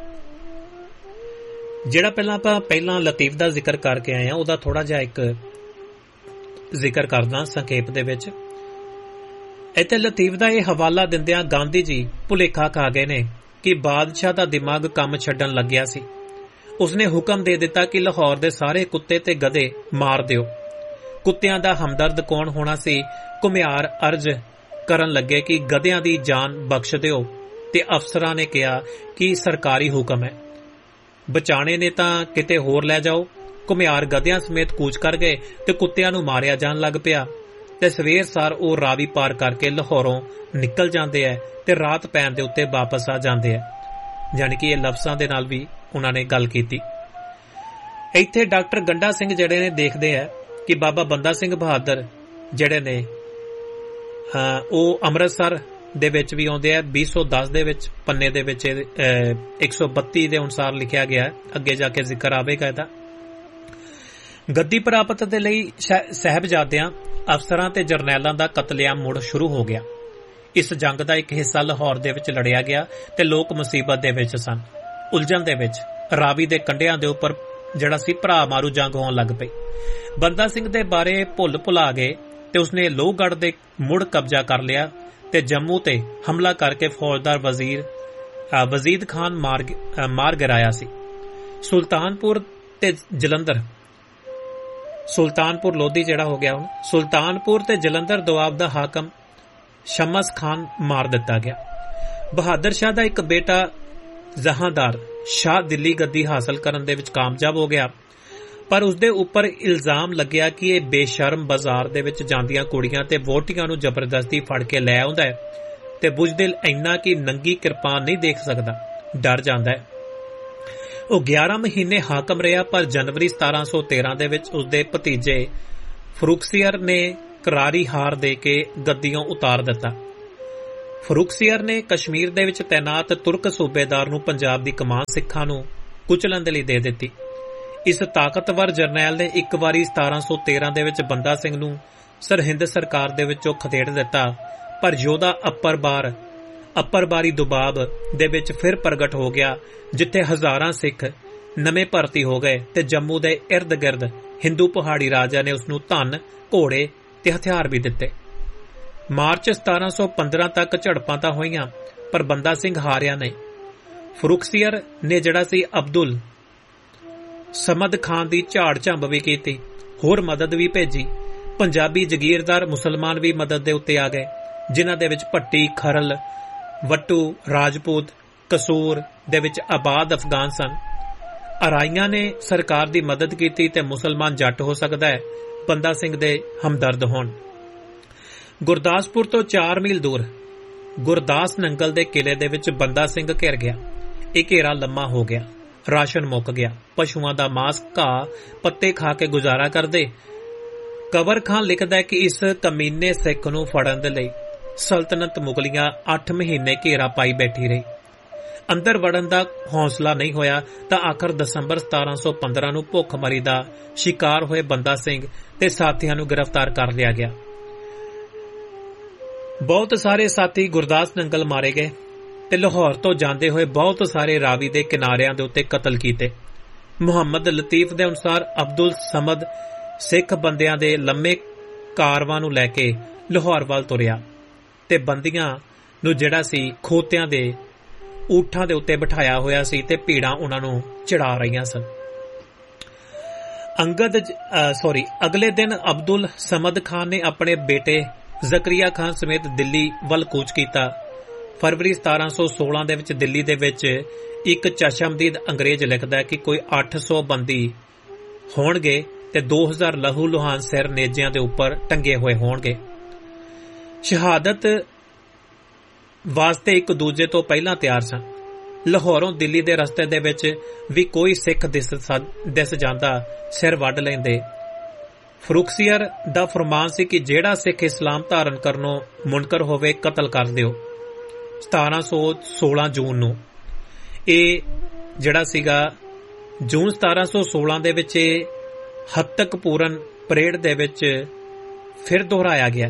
ਜਿਹੜਾ ਪਹਿਲਾਂ ਲਤੀਫ ਦਾ ਜ਼ਿਕਰ ਕਰਕੇ ਆਏ ਆ, ਉਹਦਾ ਥੋੜਾ ਜਿਹਾ ਇੱਕ ਜ਼ਿਕਰ ਕਰਦਾ ਸੰਖੇਪ ਦੇ ਵਿੱਚ। ਇੱਥੇ ਲਤੀਫ ਦਾ ਇਹ ਹਵਾਲਾ ਦਿੰਦਿਆਂ ਗਾਂਧੀ ਜੀ ਭੁਲੇਖਾ ਖਾ ਗਏ ਨੇ ਕਿ ਬਾਦਸ਼ਾਹ ਦਾ ਦਿਮਾਗ ਕੰਮ ਛੱਡਣ ਲੱਗਿਆ ਸੀ। ਉਸਨੇ ਹੁਕਮ ਦੇ ਦਿੱਤਾ ਕਿ ਲਾਹੌਰ ਦੇ ਸਾਰੇ ਕੁੱਤੇ ਤੇ ਗਧੇ ਮਾਰ ਦਿਓ। ਕੁੱਤਿਆਂ ਦਾ ਹਮਦਰਦ ਕੌਣ ਹੋਣਾ ਸੀ? ਘੁਮਿਆਰ ਅਰਜ਼ ਕਰਨ ਲੱਗੇ ਕਿ ਗਧਿਆਂ ਦੀ ਜਾਨ ਬਖਸ਼ ਦਿਓ ਤੇ ਅਫਸਰਾਂ ਨੇ ਕਿਹਾ ਕਿ ਸਰਕਾਰੀ ਹੁਕਮ ਹੈ। ਬਚਾਣੇ ਨੇ ਤਾਂ ਕਿਤੇ ਹੋਰ ਲੈ ਜਾਓ। ਘੁਮਿਆਰ ਗਧਿਆਂ ਸਮੇਤ ਕੂਚ ਕਰ ਗਏ ਤੇ ਕੁੱਤਿਆਂ ਨੂੰ ਮਾਰਿਆ ਜਾਣ ਲੱਗ ਪਿਆ ਤੇ ਸਵੇਰ ਸਾਰ ਉਹ ਰਾਵੀ ਪਾਰ ਕਰਕੇ ਲਾਹੌਰੋਂ ਨਿਕਲ ਜਾਂਦੇ ਐ ਤੇ ਰਾਤ ਪੈਣ ਦੇ ਉੱਤੇ ਵਾਪਸ ਆ ਜਾਂਦੇ ਐ। ਜਾਣੀ ਕਿ ਇਹ ਲਫ਼ਜ਼ਾਂ ਦੇ ਨਾਲ ਵੀ ਉਹਨਾਂ ਨੇ ਗੱਲ ਕੀਤੀ। ਇੱਥੇ ਡਾਕਟਰ ਗੰਡਾ ਸਿੰਘ ਜਿਹੜੇ ਨੇ ਦੇਖਦੇ ਐ ਕਿ ਬਾਬਾ ਬੰਦਾ ਸਿੰਘ ਬਹਾਦਰ ਜਿਹੜੇ ਨੇ ਉਹ ਅੰਮ੍ਰਿਤਸਰ ਦੇ ਵਿੱਚ ਵੀ ਆਉਂਦੇ ਆ। 2010 ਦੇ ਵਿੱਚ ਪੰਨੇ ਦੇ ਵਿੱਚ 132 ਦੇ ਅਨੁਸਾਰ ਲਿਖਿਆ ਗਿਆ। ਅੱਗੇ ਜਾ ਕੇ ਜ਼ਿਕਰ ਆਵੇਗਾ ਇਹਦਾ। ਗੱਦੀ ਪ੍ਰਾਪਤ ਦੇ ਲਈ ਸਾਹਿਬਜ਼ਾਦਿਆਂ, ਅਫਸਰਾਂ ਤੇ ਜਰਨੈਲਾਂ ਦਾ ਕਤਲੇਆਮ ਮੁੜ ਸ਼ੁਰੂ ਹੋ ਗਿਆ। ਇਸ ਜੰਗ ਦਾ ਇੱਕ ਹਿੱਸਾ ਲਾਹੌਰ ਦੇ ਵਿੱਚ ਲੜਿਆ ਗਿਆ ਤੇ ਲੋਕ ਮੁਸੀਬਤ ਦੇ ਵਿੱਚ ਸਨ, ਉਲਝਣ ਦੇ ਵਿੱਚ। ਰਾਵੀ ਦੇ ਕੰਢਿਆਂ ਦੇ ਉੱਪਰ ਜਿਹੜਾ ਸੀ ਭਰਾ ਮਾਰੂ ਜੰਗ ਹੋਣ ਲੱਗ ਪਈ। ਬੰਦਾ ਸਿੰਘ ਦੇ ਬਾਰੇ ਭੁਲਾ ਗਏ ਤੇ ਉਸਨੇ ਲੋਹਗੜ੍ਹ ਦੇ ਮੁੜ ਕਬਜ਼ਾ ਕਰ ਲਿਆ ਤੇ ਜੰਮੂ ਤੇ ਹਮਲਾ ਕਰਕੇ ਫੌਜਦਾਰ ਵਜ਼ੀਦ ਖਾਨ ਮਾਰ ਗਿਰਾਇਆ ਸੀ। ਸੁਲਤਾਨਪੁਰ ਤੇ ਜਲੰਧਰ, ਸੁਲਤਾਨਪੁਰ ਲੋਧੀ ਜਿਹੜਾ ਹੋ ਗਿਆ ਹੁਣ, ਸੁਲਤਾਨਪੁਰ ਤੇ ਜਲੰਧਰ ਦੁਆਬ ਦਾ ਹਾਕਮ ਸ਼ਮਸ ਖਾਨ ਮਾਰ ਦਿੱਤਾ ਗਿਆ। ਬਹਾਦਰ ਸ਼ਾਹ ਦਾ ਇੱਕ ਬੇਟਾ ਜਹਾਂਦਾਰ ਸ਼ਾਹ ਦਿੱਲੀ ਗੱਦੀ ਹਾਸਲ ਕਰਨ ਦੇ ਵਿੱਚ ਕਾਮਯਾਬ ਹੋ ਗਿਆ, ਪਰ ਉਸਦੇ ਉੱਪਰ ਇਲਜ਼ਾਮ ਲੱਗਿਆ ਕਿ ਇਹ ਬੇਸ਼ਰਮ ਬਾਜ਼ਾਰ ਦੇ ਵਿੱਚ ਜਾਂਦੀਆਂ ਕੁੜੀਆਂ ਤੇ ਵੋਟੀਆਂ ਨੂੰ ਜ਼ਬਰਦਸਤੀ ਫੜ ਕੇ ਲੈ ਆਉਂਦਾ ਹੈ ਤੇ ਬੁਜ਼ਦਿਲ ਇੰਨਾ ਕਿ ਨੰਗੀ ਕਿਰਪਾਨ ਨਹੀਂ ਦੇਖ ਸਕਦਾ, ਡਰ ਜਾਂਦਾ ਹੈ। ਉਹ 11 ਮਹੀਨੇ ਹਾਕਮ ਰਿਹਾ, ਪਰ ਜਨਵਰੀ 1713 ਦੇ ਵਿੱਚ ਉਸਦੇ ਭਤੀਜੇ ਫਰੂਖਸੀਅਰ ਨੇ ਕਰਾਰੀ ਹਾਰ ਦੇ ਕੇ ਗੱਦੀਓਂ ਉਤਾਰ ਦਿੱਤਾ। ਫਰੂਖਸੀਅਰ ਨੇ ਕਸ਼ਮੀਰ ਦੇ ਵਿੱਚ ਤੈਨਾਤ ਤੁਰਕ ਸੂਬੇਦਾਰ ਨੂੰ ਪੰਜਾਬ ਦੀ ਕਮਾਨ ਸਿੱਖਾਂ ਨੂੰ ਕੁਚਲਣ ਦੇ ਲਈ ਦੇ ਦਿੱਤੀ। ਇਸ ਤਾਕਤਵਰ ਜਰਨੈਲ ਨੇ ਇੱਕ ਵਾਰੀ 1713 ਦੇ ਵਿੱਚ ਬੰਦਾ ਸਿੰਘ ਨੂੰ ਸਰਹਿੰਦ ਸਰਕਾਰ ਦੇ ਵਿੱਚੋਂ ਖਦੇੜ ਦਿੱਤਾ, ਪਰ ਯੋਧਾ ਅੱਪਰਬਾਰੀ ਦੁਬਾਬ ਦੇ ਵਿੱਚ ਫਿਰ ਪ੍ਰਗਟ ਹੋ ਗਿਆ, ਜਿੱਥੇ ਹਜ਼ਾਰਾਂ ਸਿੱਖ ਨਵੇਂ ਭਰਤੀ ਹੋ ਗਏ ਤੇ ਜੰਮੂ ਦੇ ਇਰਦ ਗਿਰਦ ਹਿੰਦੂ ਪਹਾੜੀ ਰਾਜਾ ਨੇ ਉਸ ਨੂੰ ਧਨ, ਘੋੜੇ ਤੇ ਹਥਿਆਰ ਵੀ ਦਿੱਤੇ। ਮਾਰਚ 1715 ਤੱਕ ਝੜਪਾਂ ਤਾਂ ਹੋਈਆਂ, ਪਰ ਬੰਦਾ ਸਿੰਘ ਹਾਰਿਆ ਨਹੀਂ। ਫਰੂਖਸੀਅਰ ਨੇ ਜਿਹੜਾ ਸੀ ਅਬਦੁਲ ਸਮਦ ਖਾਨ ਦੀ ਝਾੜ ਝੰਬ ਵੀ ਕੀਤੀ, ਹੋਰ ਮਦਦ ਵੀ ਭੇਜੀ। ਪੰਜਾਬੀ ਜਗੀਰਦਾਰ ਮੁਸਲਮਾਨ ਵੀ ਮਦਦ ਦੇ ਉੱਤੇ ਆ ਗਏ, ਜਿਨ੍ਹਾਂ ਦੇ ਵਿੱਚ ਭੱਟੀ, ਖਰਲ, ਵੱਟੂ, ਰਾਜਪੂਤ, ਕਸੂਰ ਦੇ ਵਿੱਚ ਆਬਾਦ ਅਫਗਾਨ ਸਨ। ਅਰਾਈਆਂ ਨੇ ਸਰਕਾਰ ਦੀ ਮਦਦ ਕੀਤੀ ਤੇ ਮੁਸਲਮਾਨ ਜੱਟ ਹੋ ਸਕਦਾ ਹੈ ਬੰਦਾ ਸਿੰਘ ਦੇ ਹਮਦਰਦ ਹੋਣ। ਗੁਰਦਾਸਪੁਰ ਤੋਂ 4 ਮੀਲ ਦੂਰ ਗੁਰਦਾਸ ਨੰਗਲ ਦੇ ਕਿਲੇ ਦੇ ਵਿੱਚ ਬੰਦਾ ਸਿੰਘ ਘਿਰ ਗਿਆ। ਇਹ ਘੇਰਾ ਲੰਮਾ ਹੋ ਗਿਆ, ਰਾਸ਼ਨ ਮੁੱਕ ਗਿਆ, ਪਸ਼ੂਆਂ ਦਾ ਮਾਸ, ਘਾਹ, ਪੱਤੇ ਖਾ ਕੇ ਗੁਜ਼ਾਰਾ ਕਰਦੇ। ਕਵਰ ਖਾਨ ਲਿਖਦਾ ਹੈ ਕਿ ਇਸ ਕਮੀਨੇ ਸਿੱਖ ਨੂੰ ਫੜਨ ਦੇ ਲਈ ਸਲਤਨਤ ਮੁਗਲੀਆਂ 8 ਮਹੀਨੇ ਘੇਰਾ ਪਾਈ ਬੈਠੀ ਰਹੀ। ਅੰਦਰ ਵੜਨ ਦਾ ਹੌਸਲਾ ਨਹੀਂ ਹੋਇਆ ਤਾਂ ਆਖਰ ਦਸੰਬਰ 1715 ਨੂੰ ਭੁੱਖਮਰੀ ਦਾ ਸ਼ਿਕਾਰ ਹੋਏ ਬੰਦਾ ਸਿੰਘ ਤੇ ਸਾਥੀਆਂ ਨੂੰ ਗ੍ਰਿਫਤਾਰ ਕਰ ਲਿਆ ਗਿਆ। ਬਹੁਤ ਸਾਰੇ ਸਾਥੀ ਗੁਰਦਾਸ ਨੰਗਲ ਮਾਰੇ ਗਏ ਤੇ ਲਾਹੌਰ ਤੋਂ ਜਾਂਦੇ ਹੋਏ ਬਹੁਤ ਸਾਰੇ ਰਾਵੀ ਦੇ ਕਿਨਾਰਿਆਂ ਦੇ ਉੱਤੇ ਕਤਲ ਕੀਤੇ। ਮੁਹੰਮਦ ਲਤੀਫ ਦੇ ਅਨੁਸਾਰ ਅਬਦੁਲ ਸਮਦ ਸਿੱਖ ਬੰਦਿਆਂ ਦੇ ਲੰਮੇ ਕਾਰਵਾਂ ਨੂੰ ਲੈ ਕੇ ਲਾਹੌਰ ਵੱਲ ਤੁਰਿਆ ਤੇ ਬੰਦੀਆਂ ਨੂੰ ਜਿਹੜਾ ਸੀ ਖੋਤਿਆਂ ਦੇ ਊਠਾਂ ਦੇ ਉੱਤੇ ਬਿਠਾਇਆ ਹੋਇਆ ਸੀ ਤੇ ਭੀੜਾਂ ਉਹਨਾਂ ਨੂੰ ਚੜਾ ਰਹੀਆਂ ਸਨ। ਅਗਲੇ ਦਿਨ ਅਬਦੁਲ ਸਮਦ ਖਾਨ ਨੇ ਆਪਣੇ ਬੇਟੇ ਜ਼ਕਰੀਆ ਖਾਨ ਸਮੇਤ ਦਿੱਲੀ ਵੱਲ ਕੂਚ ਕੀਤਾ। ਫਰਵਰੀ 1716 ਦੇ ਵਿੱਚ ਦਿੱਲੀ ਦੇ ਵਿੱਚ ਇੱਕ ਚਸ਼ਮਦੀਦ ਅੰਗਰੇਜ਼ ਲਿਖਦਾ ਹੈ ਕਿ ਕੋਈ 800 ਬੰਦੀ ਹੋਣਗੇ ਤੇ 2000 ਲਹੂ ਲੁਹਾਨ ਸਿਰ ਨੇਜਿਆਂ ਦੇ ਉੱਪਰ ਟੰਗੇ ਹੋਏ ਹੋਣਗੇ। ਸ਼ਹਾਦਤ ਵਾਸਤੇ ਇੱਕ ਦੂਜੇ ਤੋਂ ਪਹਿਲਾਂ ਤਿਆਰ ਸਨ। ਲਾਹੌਰੋਂ ਦਿੱਲੀ ਦੇ ਰਸਤੇ ਦੇ ਵਿੱਚ ਵੀ ਕੋਈ ਸਿੱਖ ਦਿਸ ਜਾਂਦਾ ਸਿਰ ਵੱਢ ਲੈਂਦੇ। ਫਰੂਖਸੀਅਰ ਦਾ ਫਰਮਾਨ ਸੀ ਕਿ ਜਿਹੜਾ ਸਿੱਖ ਇਸਲਾਮ ਧਾਰਨ ਕਰਨੋਂ ਮੁਨਕਰ ਹੋਵੇ ਕਤਲ ਕਰ ਦਿਓ। 1716 ਜੂਨ ਨੂੰ ਇਹ ਜਿਹੜਾ ਸੀਗਾ ਜੂਨ 1716 ਦੇ ਵਿੱਚ ਹੱਤਕ ਪੂਰਨ ਪਰੇਡ ਦੇ ਵਿੱਚ ਫਿਰ ਦੁਹਰਾਇਆ ਗਿਆ।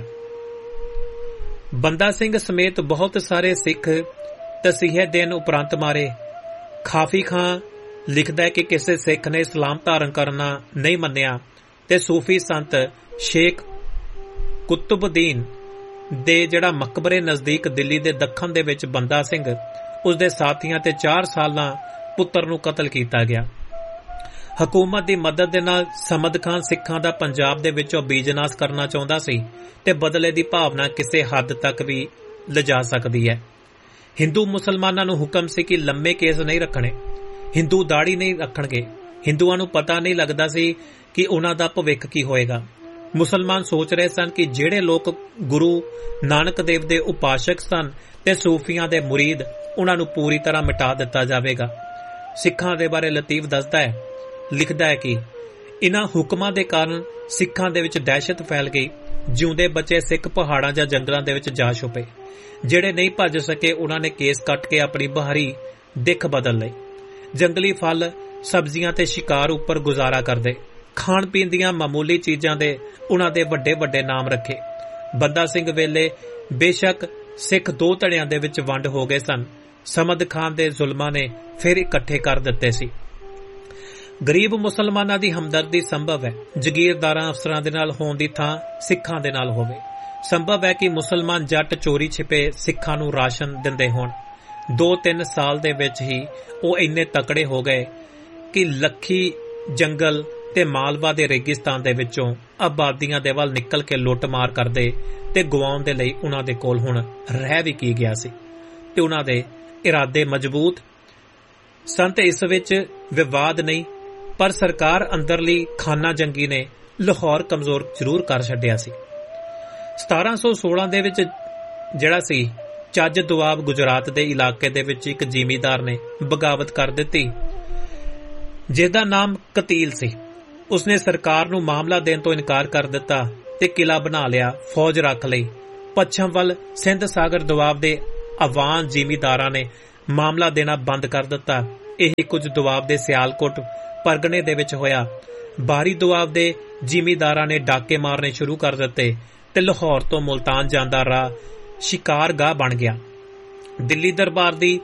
ਬੰਦਾ ਸਿੰਘ ਸਮੇਤ ਬਹੁਤ ਸਾਰੇ ਸਿੱਖ ਤਸੀਹੇ ਦੇਣ ਉਪਰੰਤ ਮਾਰੇ। ਖਾਫੀ ਖਾਂ ਲਿਖਦਾ ਹੈ ਕਿ ਕਿਸੇ ਸਿੱਖ ਨੇ ਇਸਲਾਮ ਧਾਰਨ ਕਰਨਾ ਨਹੀਂ ਮੰਨਿਆ ਤੇ ਸੂਫੀ ਸੰਤ ਸ਼ੇਖ ਕੁਤਬਉਦੀਨ ਦੇ ਜਿਹੜਾ ਮਕਬਰੇ ਨਜ਼ਦੀਕ ਦਿੱਲੀ ਦੇ ਦੱਖਣ ਦੇ ਵਿੱਚ ਬੰਦਾ ਸਿੰਘ, ਉਸਦੇ ਸਾਥੀਆਂ ਤੇ 4 ਸਾਲਾਂ ਪੁੱਤਰ ਨੂੰ ਕਤਲ ਕੀਤਾ ਗਿਆ। ਹਕੂਮਤ ਦੀ ਮਦਦ ਦੇ ਨਾਲ ਸਮਦ ਖਾਨ ਸਿੱਖਾਂ ਦਾ ਪੰਜਾਬ ਦੇ ਵਿੱਚੋਂ ਬੀਜਨਾਸ਼ ਕਰਨਾ ਚਾਹੁੰਦਾ ਸੀ ਤੇ ਬਦਲੇ ਦੀ ਭਾਵਨਾ ਕਿਸੇ ਹੱਦ ਤੱਕ ਵੀ ਲਿਜਾ ਸਕਦੀ ਹੈ। ਹਿੰਦੂ ਮੁਸਲਮਾਨਾਂ ਨੂੰ ਹੁਕਮ ਸੀ ਕਿ ਲੰਮੇ ਕੇਸ ਨਹੀਂ ਰੱਖਣੇ, ਹਿੰਦੂ ਦਾੜੀ ਨਹੀਂ ਰੱਖਣਗੇ। ਹਿੰਦੂਆਂ ਨੂੰ ਪਤਾ ਨਹੀਂ ਲੱਗਦਾ ਸੀ ਕਿ ਉਹਨਾਂ ਦਾ ਭਵਿੱਖ ਕੀ ਹੋਏਗਾ। ਮੁਸਲਮਾਨ ਸੋਚ ਰਹੇ ਸਨ ਕਿ ਜਿਹੜੇ ਲੋਕ ਗੁਰੂ ਨਾਨਕ ਦੇਵ ਦੇ ਉਪਾਸ਼ਕ ਸਨ ਤੇ ਸੂਫੀਆਂ ਦੇ ਮੁਰੀਦ, ਉਹਨਾਂ ਨੂੰ ਪੂਰੀ ਤਰ੍ਹਾਂ ਮਿਟਾ ਦਿੱਤਾ ਜਾਵੇਗਾ। ਸਿੱਖਾਂ ਦੇ ਬਾਰੇ ਲਤੀਫ ਦੱਸਦਾ ਹੈ, ਲਿਖਦਾ ਹੈ ਕਿ ਇਨ੍ਹਾਂ ਹੁਕਮਾਂ ਦੇ ਕਾਰਨ ਸਿੱਖਾਂ ਦੇ ਵਿੱਚ ਦਹਿਸ਼ਤ ਫੈਲ ਗਈ। ਜਿਉਂਦੇ ਬੱਚੇ ਸਿੱਖ ਪਹਾੜਾਂ ਜਾਂ ਜੰਗਲਾਂ ਦੇ ਵਿੱਚ ਜਾ ਛੁਪੇ। ਜਿਹੜੇ ਨਹੀਂ ਭੱਜ ਸਕੇ ਉਹਨਾਂ ਨੇ ਕੇਸ ਕੱਟ ਕੇ ਆਪਣੀ ਬਾਹਰੀ ਦਿੱਖ ਬਦਲ ਲਈ। ਜੰਗਲੀ ਫਲ, ਸਬਜ਼ੀਆਂ ਤੇ ਸ਼ਿਕਾਰ ਉੱਪਰ ਗੁਜ਼ਾਰਾ ਕਰਦੇ। ਖਾਣ ਪੀਣ ਦੀਆਂ ਮਾਮੂਲੀ ਚੀਜ਼ਾਂ ਦੇ ਉਹਨਾਂ ਦੇ ਵੱਡੇ ਵੱਡੇ ਨਾਮ ਰੱਖੇ। ਬੰਦਾ ਸਿੰਘ ਵੇਲੇ ਬੇਸ਼ੱਕ ਸਿੱਖ 2 ਧੜਿਆਂ ਦੇ ਵਿੱਚ ਵੰਡ ਹੋ ਗਏ ਸਨ। ਸਮਦ ਖਾਨ ਦੇ ਜ਼ੁਲਮਾਂ ਨੇ ਫਿਰ ਇਕੱਠੇ ਕਰ ਦਿੱਤੇ ਸੀ। ਗਰੀਬ ਮੁਸਲਮਾਨਾਂ ਦੀ ਹਮਦਰਦੀ ਸੰਭਵ ਹੈ। ਜਗੀਰਦਾਰਾਂ ਅਫਸਰਾਂ ਦੇ ਨਾਲ ਹੋਣ ਦੀ ਥਾਂ ਸਿੱਖਾਂ ਦੇ ਨਾਲ ਹੋਵੇ। ਸੰਭਵ ਹੈ ਕਿ ਮੁਸਲਮਾਨ ਜੱਟ ਚੋਰੀ ਛਿਪੇ ਸਿੱਖਾਂ ਨੂੰ ਰਾਸ਼ਨ ਦਿੰਦੇ ਹੋਣ। 2-3 ਸਾਲ ਦੇ ਵਿੱਚ ਹੀ ਉਹ ਇੰਨੇ ਤਕੜੇ ਹੋ ਗਏ ਕਿ ਲੱਖੀ ਜੰਗਲ ਤੇ ਮਾਲਵਾ ਦੇ ਰੇਗਿਸਤਾਨ ਦੇ ਵਿੱਚੋਂ ਆਬਾਦੀਆਂ ਦੇ ਵੱਲ ਨਿਕਲ ਕੇ ਲੁੱਟ-ਮਾਰ ਕਰਦੇ ਤੇ ਗਵਾਉਣ ਦੇ ਲਈ ਉਹਨਾਂ ਦੇ ਕੋਲ ਹੁਣ ਰਹਿ ਵੀ ਕੀ ਗਿਆ ਸੀ ਤੇ ਉਹਨਾਂ ਦੇ ਇਰਾਦੇ ਮਜ਼ਬੂਤ ਸਨ ਤੇ ਇਸ ਵਿੱਚ ਵਿਵਾਦ ਨਹੀਂ। ਪਰ ਸਰਕਾਰ ਅੰਦਰਲੀ ਖਾਨਾ ਜੰਗੀ ਨੇ ਲਾਹੌਰ ਕਮਜ਼ੋਰ ਜ਼ਰੂਰ ਕਰ ਛੱਡਿਆ ਸੀ। 1716 ਦੇ ਵਿੱਚ ਜਿਹੜਾ ਸੀ ਚੱਜ ਦੁਆਬ ਗੁਜਰਾਤ ਦੇ ਇਲਾਕੇ ਦੇ ਵਿੱਚ ਇੱਕ ਜ਼ਿਮੀਂਦਾਰ ਨੇ ਬਗਾਵਤ ਕਰ ਦਿੱਤੀ ਜਿਹਦਾ ਨਾਮ ਕਤੀਲ ਸੀ। ਉਸਨੇ ਸਰਕਾਰ ਨੂੰ ਮਾਮਲਾ ਦੇਣ ਤੋਂ ਇਨਕਾਰ ਕਰ ਦਿੱਤਾ ਤੇ ਕਿਲਾ ਬਣਾ ਲਿਆ, ਫੌਜ ਰੱਖ ਲਈ ਪੱਛਮ ਵੱਲ ਸਿੰਧ ਸਾਗਰ ਦੁਆਬ ਦੇ ਅਵਾਨ ਜ਼ਿਮੀਂਦਾਰਾਂ ਨੇ ਮਾਮਲਾ ਦੇਣਾ ਬੰਦ ਕਰ ਦਿੱਤਾ। ਇਹ ਕੁਝ ਦੁਆਬ ਦੇ ਸਿਆਲਕੋਟ ਪਰਗਣੇ ਦੇ ਵਿੱਚ ਹੋਇਆ। ਬਾਹਰੀ ਦੁਆਬ ਦੇ ਜ਼ਿਮੀਂਦਾਰਾਂ ਨੇ ਡਾਕੇ ਮਾਰਨੇ ਸ਼ੁਰੂ ਕਰ ਦਿੱਤੇ ਤੇ ਲਾਹੌਰ ਤੋਂ ਮੁਲਤਾਨ ਜਾਂਦਾ ਰਾਹ ਸ਼ਿਕਾਰਗਾਹ ਬਣ ਗਿਆ। ਦਿੱਲੀ ਦਰਬਾਰ ਦੀ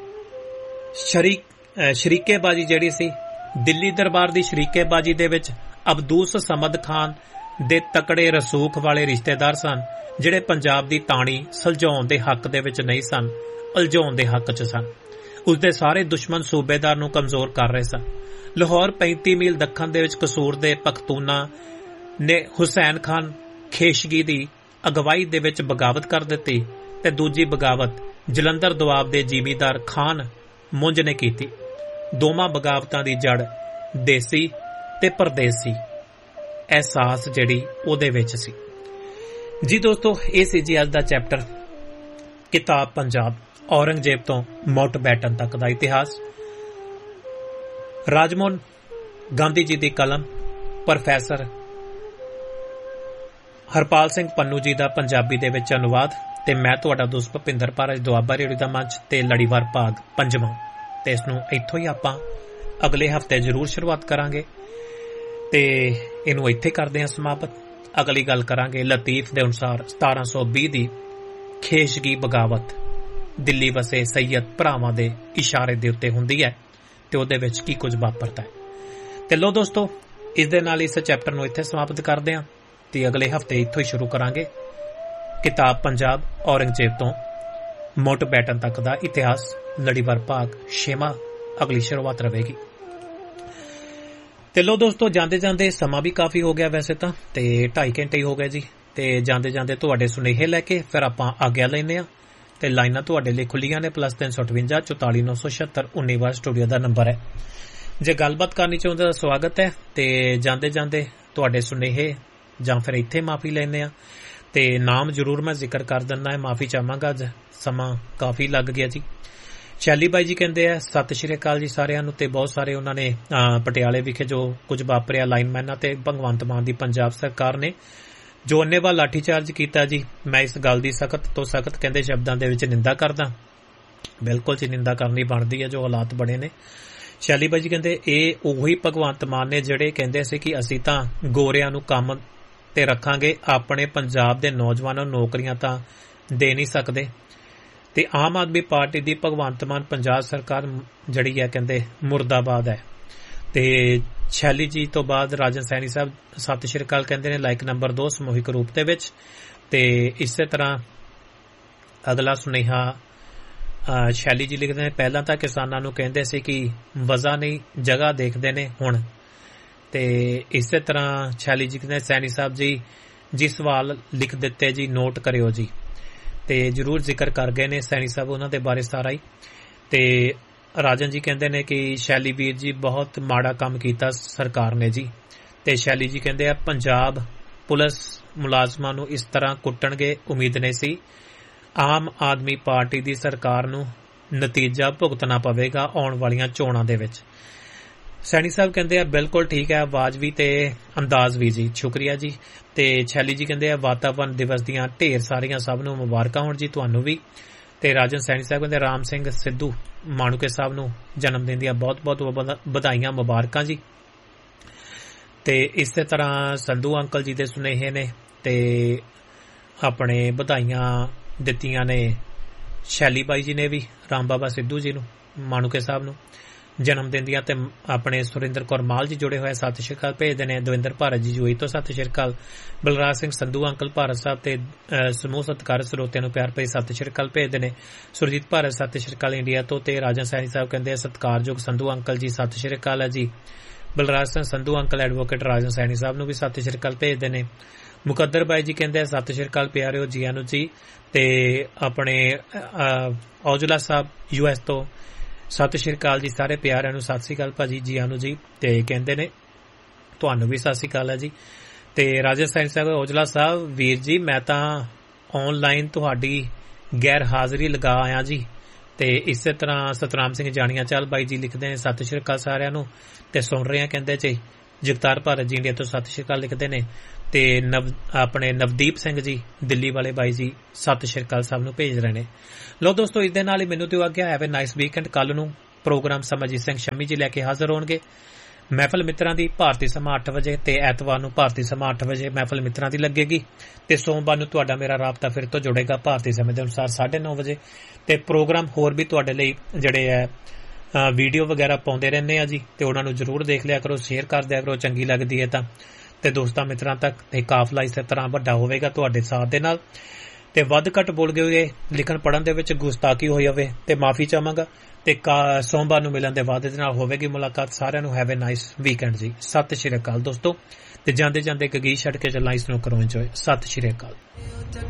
ਸ਼ਰੀਕੇਬਾਜ਼ੀ ਜਿਹੜੀ ਸੀ, ਦਿੱਲੀ ਦਰਬਾਰ ਦੀ ਸ਼ਰੀਕੇਬਾਜ਼ੀ ਦੇ ਵਿੱਚ ਅਬਦੂਸ ਸਮਦ ਖਾਨ ਦੇ ਤਕੜੇ ਰਸੂਖ ਵਾਲੇ ਰਿਸ਼ਤੇਦਾਰ ਸਨ, ਜਿਹੜੇ ਪੰਜਾਬ ਦੀ ਤਾਣੀ ਸੁਲਝਾਉਣ ਦੇ ਹੱਕ ਦੇ ਵਿੱਚ ਨਹੀਂ ਸਨ, ਉਲਝਾਉਣ ਦੇ ਹੱਕ 'ਚ ਸਨ। ਉਸਦੇ ਸਾਰੇ ਦੁਸ਼ਮਣ ਸੂਬੇਦਾਰ ਨੂੰ ਕਮਜ਼ੋਰ ਕਰ ਰਹੇ ਸਨ। ਲਾਹੌਰ 35 ਮੀਲ ਦੱਖਣ ਦੇ ਵਿੱਚ ਕਸੂਰ ਦੇ ਪਖਤੂਨਾ ਨੇ ਹੁਸੈਨ ਖਾਨ ਖੇਸ਼ਗੀ ਦੀ ਅਗਵਾਈ ਦੇ ਵਿੱਚ ਬਗਾਵਤ ਕਰ ਦਿੱਤੀ ਤੇ ਦੂਜੀ ਬਗਾਵਤ ਜਲੰਧਰ ਦੁਆਬ ਦੇ ਜ਼ਿਮੀਂਦਾਰ ਖਾਨ ਮੁੰਜ ਨੇ ਕੀਤੀ। ਦੋਵਾਂ ਬਗਾਵਤਾਂ ਦੀ ਜੜ ਦੇਸੀ ਤੇ ਪਰਦੇਸੀ ਅਹਿਸਾਸ ਜਿਹੜੀ ਉਹਦੇ ਵਿੱਚ ਸੀ। ਜੀ ਦੋਸਤੋ, ਇਹ ਸੀ ਜੀ ਅੱਜ ਦਾ ਚੈਪਟਰ ਕਿਤਾਬ ਪੰਜਾਬ, ਔਰੰਗਜ਼ੇਬ ਤੋਂ ਮਾਊਂਟਬੈਟਨ ਤੱਕ ਦਾ ਇਤਿਹਾਸ। ਰਾਜਮੋਹਨ ਗਾਂਧੀ ਜੀ ਦੀ ਕਲਮ, ਪ੍ਰੋਫੈਸਰ ਹਰਪਾਲ ਸਿੰਘ ਪੰਨੂ ਜੀ ਦਾ ਪੰਜਾਬੀ ਦੇ ਵਿੱਚ ਅਨੁਵਾਦ, ਤੇ ਮੈਂ ਤੁਹਾਡਾ ਦੋਸਤ ਭੁਪਿੰਦਰ ਭਾਰਜ ਦੁਆਬਾ ਰੇਡੀਓ ਦਾ ਮੰਚ ਤੇ ਲੜੀਵਾਰ ਭਾਗ 5ਵਾਂ। ਤੇ ਇਸ ਨੂੰ ਇੱਥੋਂ ਹੀ ਆਪਾਂ ਅਗਲੇ ਹਫ਼ਤੇ ਜ਼ਰੂਰ ਸ਼ੁਰੂਆਤ ਕਰਾਂਗੇ ਤੇ ਇਹਨੂੰ ਇੱਥੇ ਕਰਦੇ ਹਾਂ ਸਮਾਪਤ। ਅਗਲੀ ਗੱਲ ਕਰਾਂਗੇ ਲਤੀਫ ਦੇ ਅਨੁਸਾਰ 1720 ਦੀ ਖੇਸ਼ਗੀ ਬਗਾਵਤ ਦਿੱਲੀ ਵਸੇ ਸੈਯਦ ਭਰਾਵਾਂ ਦੇ ਇਸ਼ਾਰੇ ਦੇ ਉੱਤੇ ਹੁੰਦੀ ਹੈ ਤੇ ਉਹਦੇ ਵਿੱਚ ਕੀ ਕੁਝ ਵਾਪਰਦਾ ਹੈ। ਤੇ ਲੋ ਦੋਸਤੋ, ਇਸ ਦੇ ਨਾਲ ਇਸ ਚੈਪਟਰ ਨੂੰ ਇੱਥੇ ਸਮਾਪਤ ਕਰਦੇ ਹਾਂ ਤੇ ਅਗਲੇ ਹਫ਼ਤੇ ਇੱਥੋਂ ਹੀ ਸ਼ੁਰੂ ਕਰਾਂਗੇ ਕਿਤਾਬ ਪੰਜਾਬ, ਔਰੰਗਜ਼ੇਬ ਤੋਂ ਮਾਊਂਟਬੈਟਨ ਤੱਕ ਦਾ ਇਤਿਹਾਸ, ਲੜੀਵਾਰ ਭਾਗ 6ਵਾਂ ਅਗਲੀ ਸ਼ੁਰੂਆਤ ਰਹੇਗੀ। ਤੇ ਲੋ ਦੋਸਤੋ, ਜਾਂਦੇ ਜਾਂਦੇ ਸਮਾਂ ਵੀ ਕਾਫੀ ਹੋ ਗਿਆ ਵੈਸੇ ਤਾਂ, ਤੇ 2.5 ਘੰਟੇ ਹੀ ਹੋ ਗਏ ਜੀ। ਤੇ ਜਾਂਦੇ ਜਾਂਦੇ ਤੁਹਾਡੇ ਸੁਨੇਹੇ ਲੈ ਕੇ ਫਿਰ ਆਪਾਂ ਆਗਿਆ ਲੈਂਦੇ ਹਾਂ ਤੇ ਲਾਈਨਾਂ ਤੁਹਾਡੇ ਲਈ ਖੁੱਲੀਆਂ ਨੇ। +358 44 976 19 ਸਟੂਡੀਓ ਦਾ ਨੰਬਰ ਹੈ। ਜੇ ਗੱਲਬਾਤ ਕਰਨੀ ਚਾਹੁੰਦੇ ਤਾਂ ਸਵਾਗਤ ਹੈ। ਤੇ ਜਾਂਦੇ ਜਾਂਦੇ ਤੁਹਾਡੇ ਸੁਨੇਹੇ ਜਾਂ ਫਿਰ ਇੱਥੇ ਮਾਫੀ ਲੈਂਦੇ ਹਾਂ ਤੇ ਨਾਮ ਜ਼ਰੂਰ ਮੈਂ ਜ਼ਿਕਰ ਕਰ ਦਿੰਦਾ ਹੈ, ਮਾਫੀ ਚਾਹਾਂਗਾ, ਅੱਜ ਸਮਾਂ ਕਾਫੀ ਲੱਗ ਗਿਆ ਜੀ। ਸ਼ੈਲੀ ਬਾਈ ਜੀ ਕਹਿੰਦੇ ਆ ਸਤਿ ਸ਼੍ਰੀ ਅਕਾਲ ਜੀ ਸਾਰਿਆਂ ਨੂੰ। ਤੇ ਬਹੁਤ ਸਾਰੇ ਉਹਨਾਂ ਨੇ ਪਟਿਆਲੇ ਵਿਖੇ ਜੋ ਕੁਝ ਵਾਪਰਿਆ ਲਾਈਨਮੈਨਾਂ ਤੇ ਭਗਵੰਤ ਮਾਨ ਦੀ ਪੰਜਾਬ ਸਰਕਾਰ ਨੇ ਜੋ ਅੰਨ੍ਹੇਵਾਹ ਲਾਠੀਚਾਰਜ ਕੀਤਾ ਜੀ, ਮੈਂ ਇਸ ਗੱਲ ਦੀ ਸਖਤ ਤੋਂ ਸਖਤ ਕਹਿੰਦੇ ਸ਼ਬਦਾਂ ਦੇ ਵਿੱਚ ਨਿੰਦਾ ਕਰਦਾ। ਬਿਲਕੁਲ ਜੀ ਨਿੰਦਾ ਕਰਨੀ ਬਣਦੀ ਹੈ ਜੋ ਹਾਲਾਤ ਬਣੇ ਨੇ। ਸ਼ੈਲੀ ਬਾਈ ਜੀ ਕਹਿੰਦੇ ਇਹ ਉਹੀ ਭਗਵੰਤ ਮਾਨ ਨੇ ਜਿਹੜੇ ਕਹਿੰਦੇ ਸੀ ਕਿ ਅਸੀਂ ਤਾਂ ਗੋਰਿਆਂ ਨੂੰ ਕੰਮ ਤੇ ਰੱਖਾਂਗੇ, ਆਪਣੇ ਪੰਜਾਬ ਦੇ ਨੌਜਵਾਨਾਂ ਨੂੰ ਨੌਕਰੀਆਂ ਤਾਂ ਦੇ ਨਹੀਂ ਸਕਦੇ। ਤੇ ਆਮ ਆਦਮੀ ਪਾਰਟੀ ਦੀ ਭਗਵੰਤ ਮਾਨ ਪੰਜਾਬ ਸਰਕਾਰ ਜਿਹੜੀ ਹੈ ਕਹਿੰਦੇ ਮੁਰਦਾਬਾਦ ਹੈ। ਤੇ ਸ਼ੈਲੀ ਜੀ ਤੋਂ ਬਾਅਦ ਰਾਜਨ ਸੈਣੀ ਸਾਹਿਬ ਸਤਿ ਸ਼੍ਰੀ ਅਕਾਲ ਕਹਿੰਦੇ ਨੇ ਲਾਈਕ ਨੰਬਰ 2 ਸਮੂਹਿਕ ਰੂਪ ਦੇ ਵਿੱਚ। ਤੇ ਇਸੇ ਤਰ੍ਹਾਂ ਅਗਲਾ ਸੁਨੇਹਾ ਸ਼ੈਲੀ ਜੀ ਲਿਖਦੇ ਨੇ ਪਹਿਲਾਂ ਤਾਂ ਕਿਸਾਨਾਂ ਨੂੰ ਕਹਿੰਦੇ ਸੀ ਕਿ ਵਜ੍ਹਾ ਨਹੀਂ ਜਗ੍ਹਾ ਦੇਖਦੇ ਨੇ ਹੁਣ। ਤੇ ਇਸੇ ਤਰ੍ਹਾਂ ਸ਼ੈਲੀ ਜੀ ਕਹਿੰਦੇ ਸੈਣੀ ਸਾਹਿਬ ਜੀ ਸਵਾਲ ਲਿਖ ਦਿੱਤੇ ਜੀ, ਨੋਟ ਕਰਿਓ ਜੀ। ਤੇ ਜ਼ਰੂਰ ਜ਼ਿਕਰ ਕਰ ਗਏ ਨੇ ਸੈਣੀ ਸਾਹਿਬ ਉਹਨਾਂ ਦੇ ਬਾਰੇ ਸਾਰਾ ਹੀ। ਤੇ ਰਾਜਨ ਜੀ ਕਹਿੰਦੇ ਨੇ ਕਿ ਸ਼ੈਲੀ ਵੀਰ ਜੀ ਬਹੁਤ ਮਾੜਾ ਕੰਮ ਕੀਤਾ ਸਰਕਾਰ ਨੇ ਜੀ। ਤੇ ਸ਼ੈਲੀ ਜੀ ਕਹਿੰਦੇ ਆ ਪੰਜਾਬ ਪੁਲਿਸ ਮੁਲਾਜ਼ਮਾਂ ਨੂੰ ਇਸ ਤਰ੍ਹਾਂ ਕੁੱਟਣਗੇ ਉਮੀਦ ਨਹੀਂ ਸੀ। ਆਮ ਆਦਮੀ ਪਾਰਟੀ ਦੀ ਸਰਕਾਰ ਨੂੰ ਨਤੀਜਾ ਭੁਗਤਣਾ ਪਵੇਗਾ ਆਉਣ ਵਾਲੀਆਂ ਚੋਣਾਂ ਦੇ ਵਿੱਚ। ਸੈਣੀ ਸਾਹਿਬ ਕਹਿੰਦੇ ਆ ਬਿਲਕੁਲ ਠੀਕ ਹੈ, ਆਵਾਜ਼ ਵੀ ਤੇ ਅੰਦਾਜ਼ ਵੀ ਜੀ, ਸ਼ੁਕਰੀਆ ਜੀ। ਤੇ ਸ਼ੈਲੀ ਜੀ ਕਹਿੰਦੇ ਆ ਵਾਤਾਵਰਨ ਦਿਵਸ ਦੀਆਂ ਢੇਰ ਸਾਰੀਆਂ ਸਭ ਨੂੰ ਮੁਬਾਰਕਾਂ ਹੋਣ ਜੀ, ਤੁਹਾਨੂੰ ਵੀ। ਤੇ ਰਾਜਨ ਸੈਣੀ ਸਾਹਿਬ ਕਹਿੰਦੇ ਰਾਮ ਸਿੰਘ ਸਿੱਧੂ ਮਾਣੂਕੇ ਸਾਹਿਬ ਨੂੰ ਜਨਮ ਦਿਨ ਦੀਆਂ ਬਹੁਤ ਬਹੁਤ ਵਧਾਈਆਂ, ਮੁਬਾਰਕਾਂ ਜੀ। ਤੇ ਇਸੇ ਤਰ੍ਹਾਂ ਸੰਧੂ ਅੰਕਲ ਜੀ ਦੇ ਸੁਨੇਹੇ ਨੇ ਤੇ ਆਪਣੇ ਵਧਾਈਆਂ ਦਿੱਤੀਆਂ ਨੇ ਸ਼ੈਲੀ ਬਾਈ ਜੀ ਨੇ ਵੀ ਰਾਮ ਬਾਬਾ ਸਿੱਧੂ ਜੀ ਨੂੰ, ਮਾਣੂਕੇ ਸਾਹਿਬ ਨੂੰ ਜਨਮ ਦਿਨ ਦੀਆਂ। ਤੇ ਆਪਣੇ ਸੁਰਿੰਦਰ ਕੌਰ ਮਾਲ ਜੀ ਜੁੜੇ ਹੋਏ ਸਤਿ ਸ਼੍ਰੀ ਅਕਾਲ ਭੇਜਦੇ ਨੇ। ਦਵਿੰਦਰ ਭਾਰਤ ਜੀ ਜੂਈ ਤੋਂ ਸਤਿ ਸ਼੍ਰੀ ਅਕਾਲ। ਬਲਰਾਜ ਸਿੰਘ ਸੰਧੂ ਅੰਕਲ ਭਾਰਤ ਸਾਹਿਬ ਤੇ ਸਮੂਹ ਸਤਿਕਾਰ ਸਰੋਤਿਆਂ ਨੂੰ ਪਿਆਰ ਭਰੀ ਸਤਿ ਸ਼੍ਰੀ ਅਕਾਲ ਭੇਜਦੇ ਨੇ। ਸੁਰਜੀਤ ਭਾਰਤ ਸਤਿ ਸ਼੍ਰੀ ਅਕਾਲ ਇੰਡੀਆ ਤੋਂ। ਤੇ ਰਾਜਨ ਸੈਣੀ ਸਾਹਿਬ ਕਹਿੰਦੇ ਸਤਿਕਾਰਯੋਗ ਸੰਧੂ ਅੰਕਲ ਜੀ ਸਤਿ ਸ਼੍ਰੀ ਅਕਾਲ ਹੈ ਜੀ। ਬਲਰਾਜ ਸਿੰਘ ਸੰਧੂ ਅੰਕਲ ਐਡਵੋਕੇਟ ਰਾਜਨ ਸੈਣੀ ਸਾਹਿਬ ਨੂੰ ਵੀ ਸਤਿ ਸ਼੍ਰੀ ਅਕਾਲ ਭੇਜਦੇ ਨੇ। ਮੁਕੱਦਰ ਬਾਈ ਜੀ ਕਹਿੰਦੇ ਸਤਿ ਸ਼੍ਰੀ ਅਕਾਲ ਪਿਆਰਿਓ ਜੀਆਂ ਨੂੰ ਜੀ। ਤੇ ਆਪਣੇ ਔਜਲਾ ਸਾਹਿਬ US ਤੋਂ ਸਤਿ ਸ਼੍ਰੀ ਅਕਾਲ ਜੀ ਸਾਰੇ ਪਿਆਰਿਆਂ ਨੂੰ, ਸਤਿ ਸ਼੍ਰੀ ਅਕਾਲ ਭਾਜੀ ਜੀਆਂ ਨੂੰ ਜੀ। ਤੇ ਕਹਿੰਦੇ ਨੇ ਤੁਹਾਨੂੰ ਵੀ ਸਤਿ ਸ਼੍ਰੀ ਅਕਾਲ ਹੈ ਜੀ। ਤੇ ਰਾਜਨ ਸੈਣੀ ਸਾਹਿਬ ਔਜਲਾ ਸਾਹਿਬ ਵੀਰ ਜੀ ਮੈਂ ਤਾਂ ਆਨਲਾਈਨ ਤੁਹਾਡੀ ਗੈਰ ਹਾਜ਼ਰੀ ਲਗਾ ਆਇਆ ਜੀ। ਤੇ ਇਸੇ ਤਰ੍ਹਾਂ ਸਤਨਾਮ ਸਿੰਘ ਜਾਣੀਆਂ ਚਾਲ ਬਾਈ ਜੀ ਲਿਖਦੇ ਨੇ ਸਤਿ ਸ਼੍ਰੀ ਅਕਾਲ ਸਾਰਿਆਂ ਨੂੰ ਤੇ ਸੁਣ ਰਹੇ ਆ ਕਹਿੰਦੇ ਜੀ। ਜਗਤਾਰ ਭਾਰਤ ਜੀ ਇੰਡੀਆ ਤੋਂ ਸਤਿ ਸ਼੍ਰੀ ਅਕਾਲ ਲਿਖਦੇ ਨੇ। ਤੇ ਆਪਣੇ ਨਵਦੀਪ ਸਿੰਘ ਜੀ ਦਿੱਲੀ ਵਾਲੇ ਬਾਈ ਜੀ ਸਤਿ ਸ਼੍ਰੀ ਅਕਾਲ ਸਭ ਨੂੰ ਭੇਜ ਰਹੇ ਨੇ। ਲੋ ਦੋਸਤੋ, ਇਸ ਦੇ ਨਾਲ ਹੀ ਮੈਨੂੰ ਦਿਓ ਆਗਿਆ। Have a nice weekend. ਕੱਲ ਨੂੰ ਪ੍ਰੋਗਰਾਮ ਸਮਰਜੀਤ ਸਿੰਘ ਸ਼ਮੀ ਜੀ ਲੈ ਕੇ ਹਾਜ਼ਰ ਹੋਣਗੇ। ਮਹਿਫਲ ਮਿੱਤਰਾਂ ਦੀ ਭਾਰਤੀ ਸਮਾਂ 8 ਵਜੇ ਤੇ ਐਤਵਾਰ ਨੂੰ ਭਾਰਤੀ ਸਮਾਂ 8 ਵਜੇ ਮਹਿਫਲ ਮਿੱਤਰਾਂ ਦੀ ਲੱਗੇਗੀ ਤੇ ਸੋਮਵਾਰ ਨੂੰ ਤੁਹਾਡਾ ਮੇਰਾ ਰਾਬਤਾ ਫਿਰ ਤੋਂ ਜੁੜੇਗਾ ਭਾਰਤੀ ਸਮੇਂ ਦੇ ਅਨੁਸਾਰ 9:30 ਵਜੇ। ਤੇ ਪ੍ਰੋਗਰਾਮ ਹੋਰ ਵੀ ਤੁਹਾਡੇ ਲਈ ਜਿਹੜੇ ਹੈ ਵੀਡੀਓ ਵਗੈਰਾ ਪਾਉਂਦੇ ਰਹਿੰਦੇ ਆ ਜੀ, ਤੇ ਉਹਨਾਂ ਨੂੰ ਜ਼ਰੂਰ ਦੇਖ ਲਿਆ ਕਰੋ, ਸ਼ੇਅਰ ਕਰ ਦਿਆ ਕਰੋ ਚੰਗੀ ਲੱਗਦੀ ਹੈ ਤਾਂ, ਤੇ ਦੋਸਤਾਂ ਮਿੱਤਰਾਂ ਤੱਕ ਇਹ ਕਾਫਲਾ ਇਸੇ ਤਰ੍ਹਾਂ ਵੱਡਾ ਹੋਵੇਗਾ ਤੁਹਾਡੇ ਸਾਥ ਦੇ ਨਾਲ। ਤੇ ਵੱਧ ਘੱਟ ਬੋਲ ਗਏ ਹੋਏ, ਲਿਖਣ ਪੜ੍ਹਨ ਦੇ ਵਿੱਚ ਗੁਸਤਾਖੀ ਹੋਈ ਹੋਵੇ ਤੇ ਮਾਫੀ ਚਾਹਾਂਗਾ। ਤੇ ਸੋਮਵਾਰ ਨੂੰ ਮਿਲਣ ਦੇ ਵਾਅਦੇ ਦੇ ਨਾਲ ਹੋਵੇਗੀ ਮੁਲਾਕਾਤ। ਸਾਰਿਆਂ ਨੂੰ ਹੈਵ ਅ ਨਾਈਸ ਵੀਕਐਂਡ ਜੀ। ਸਤਿ ਸ਼੍ਰੀ ਅਕਾਲ ਦੋਸਤੋ। ਤੇ ਜਾਂਦੇ ਜਾਂਦੇ ਇੱਕ ਗੀਤ ਛੱਡ ਕੇ ਚੱਲਾਂ, ਇਸ ਨੂੰ ਕਰੋ ਇੰਜੋਏ। ਸਤਿ ਸ਼੍ਰੀ ਅਕਾਲ।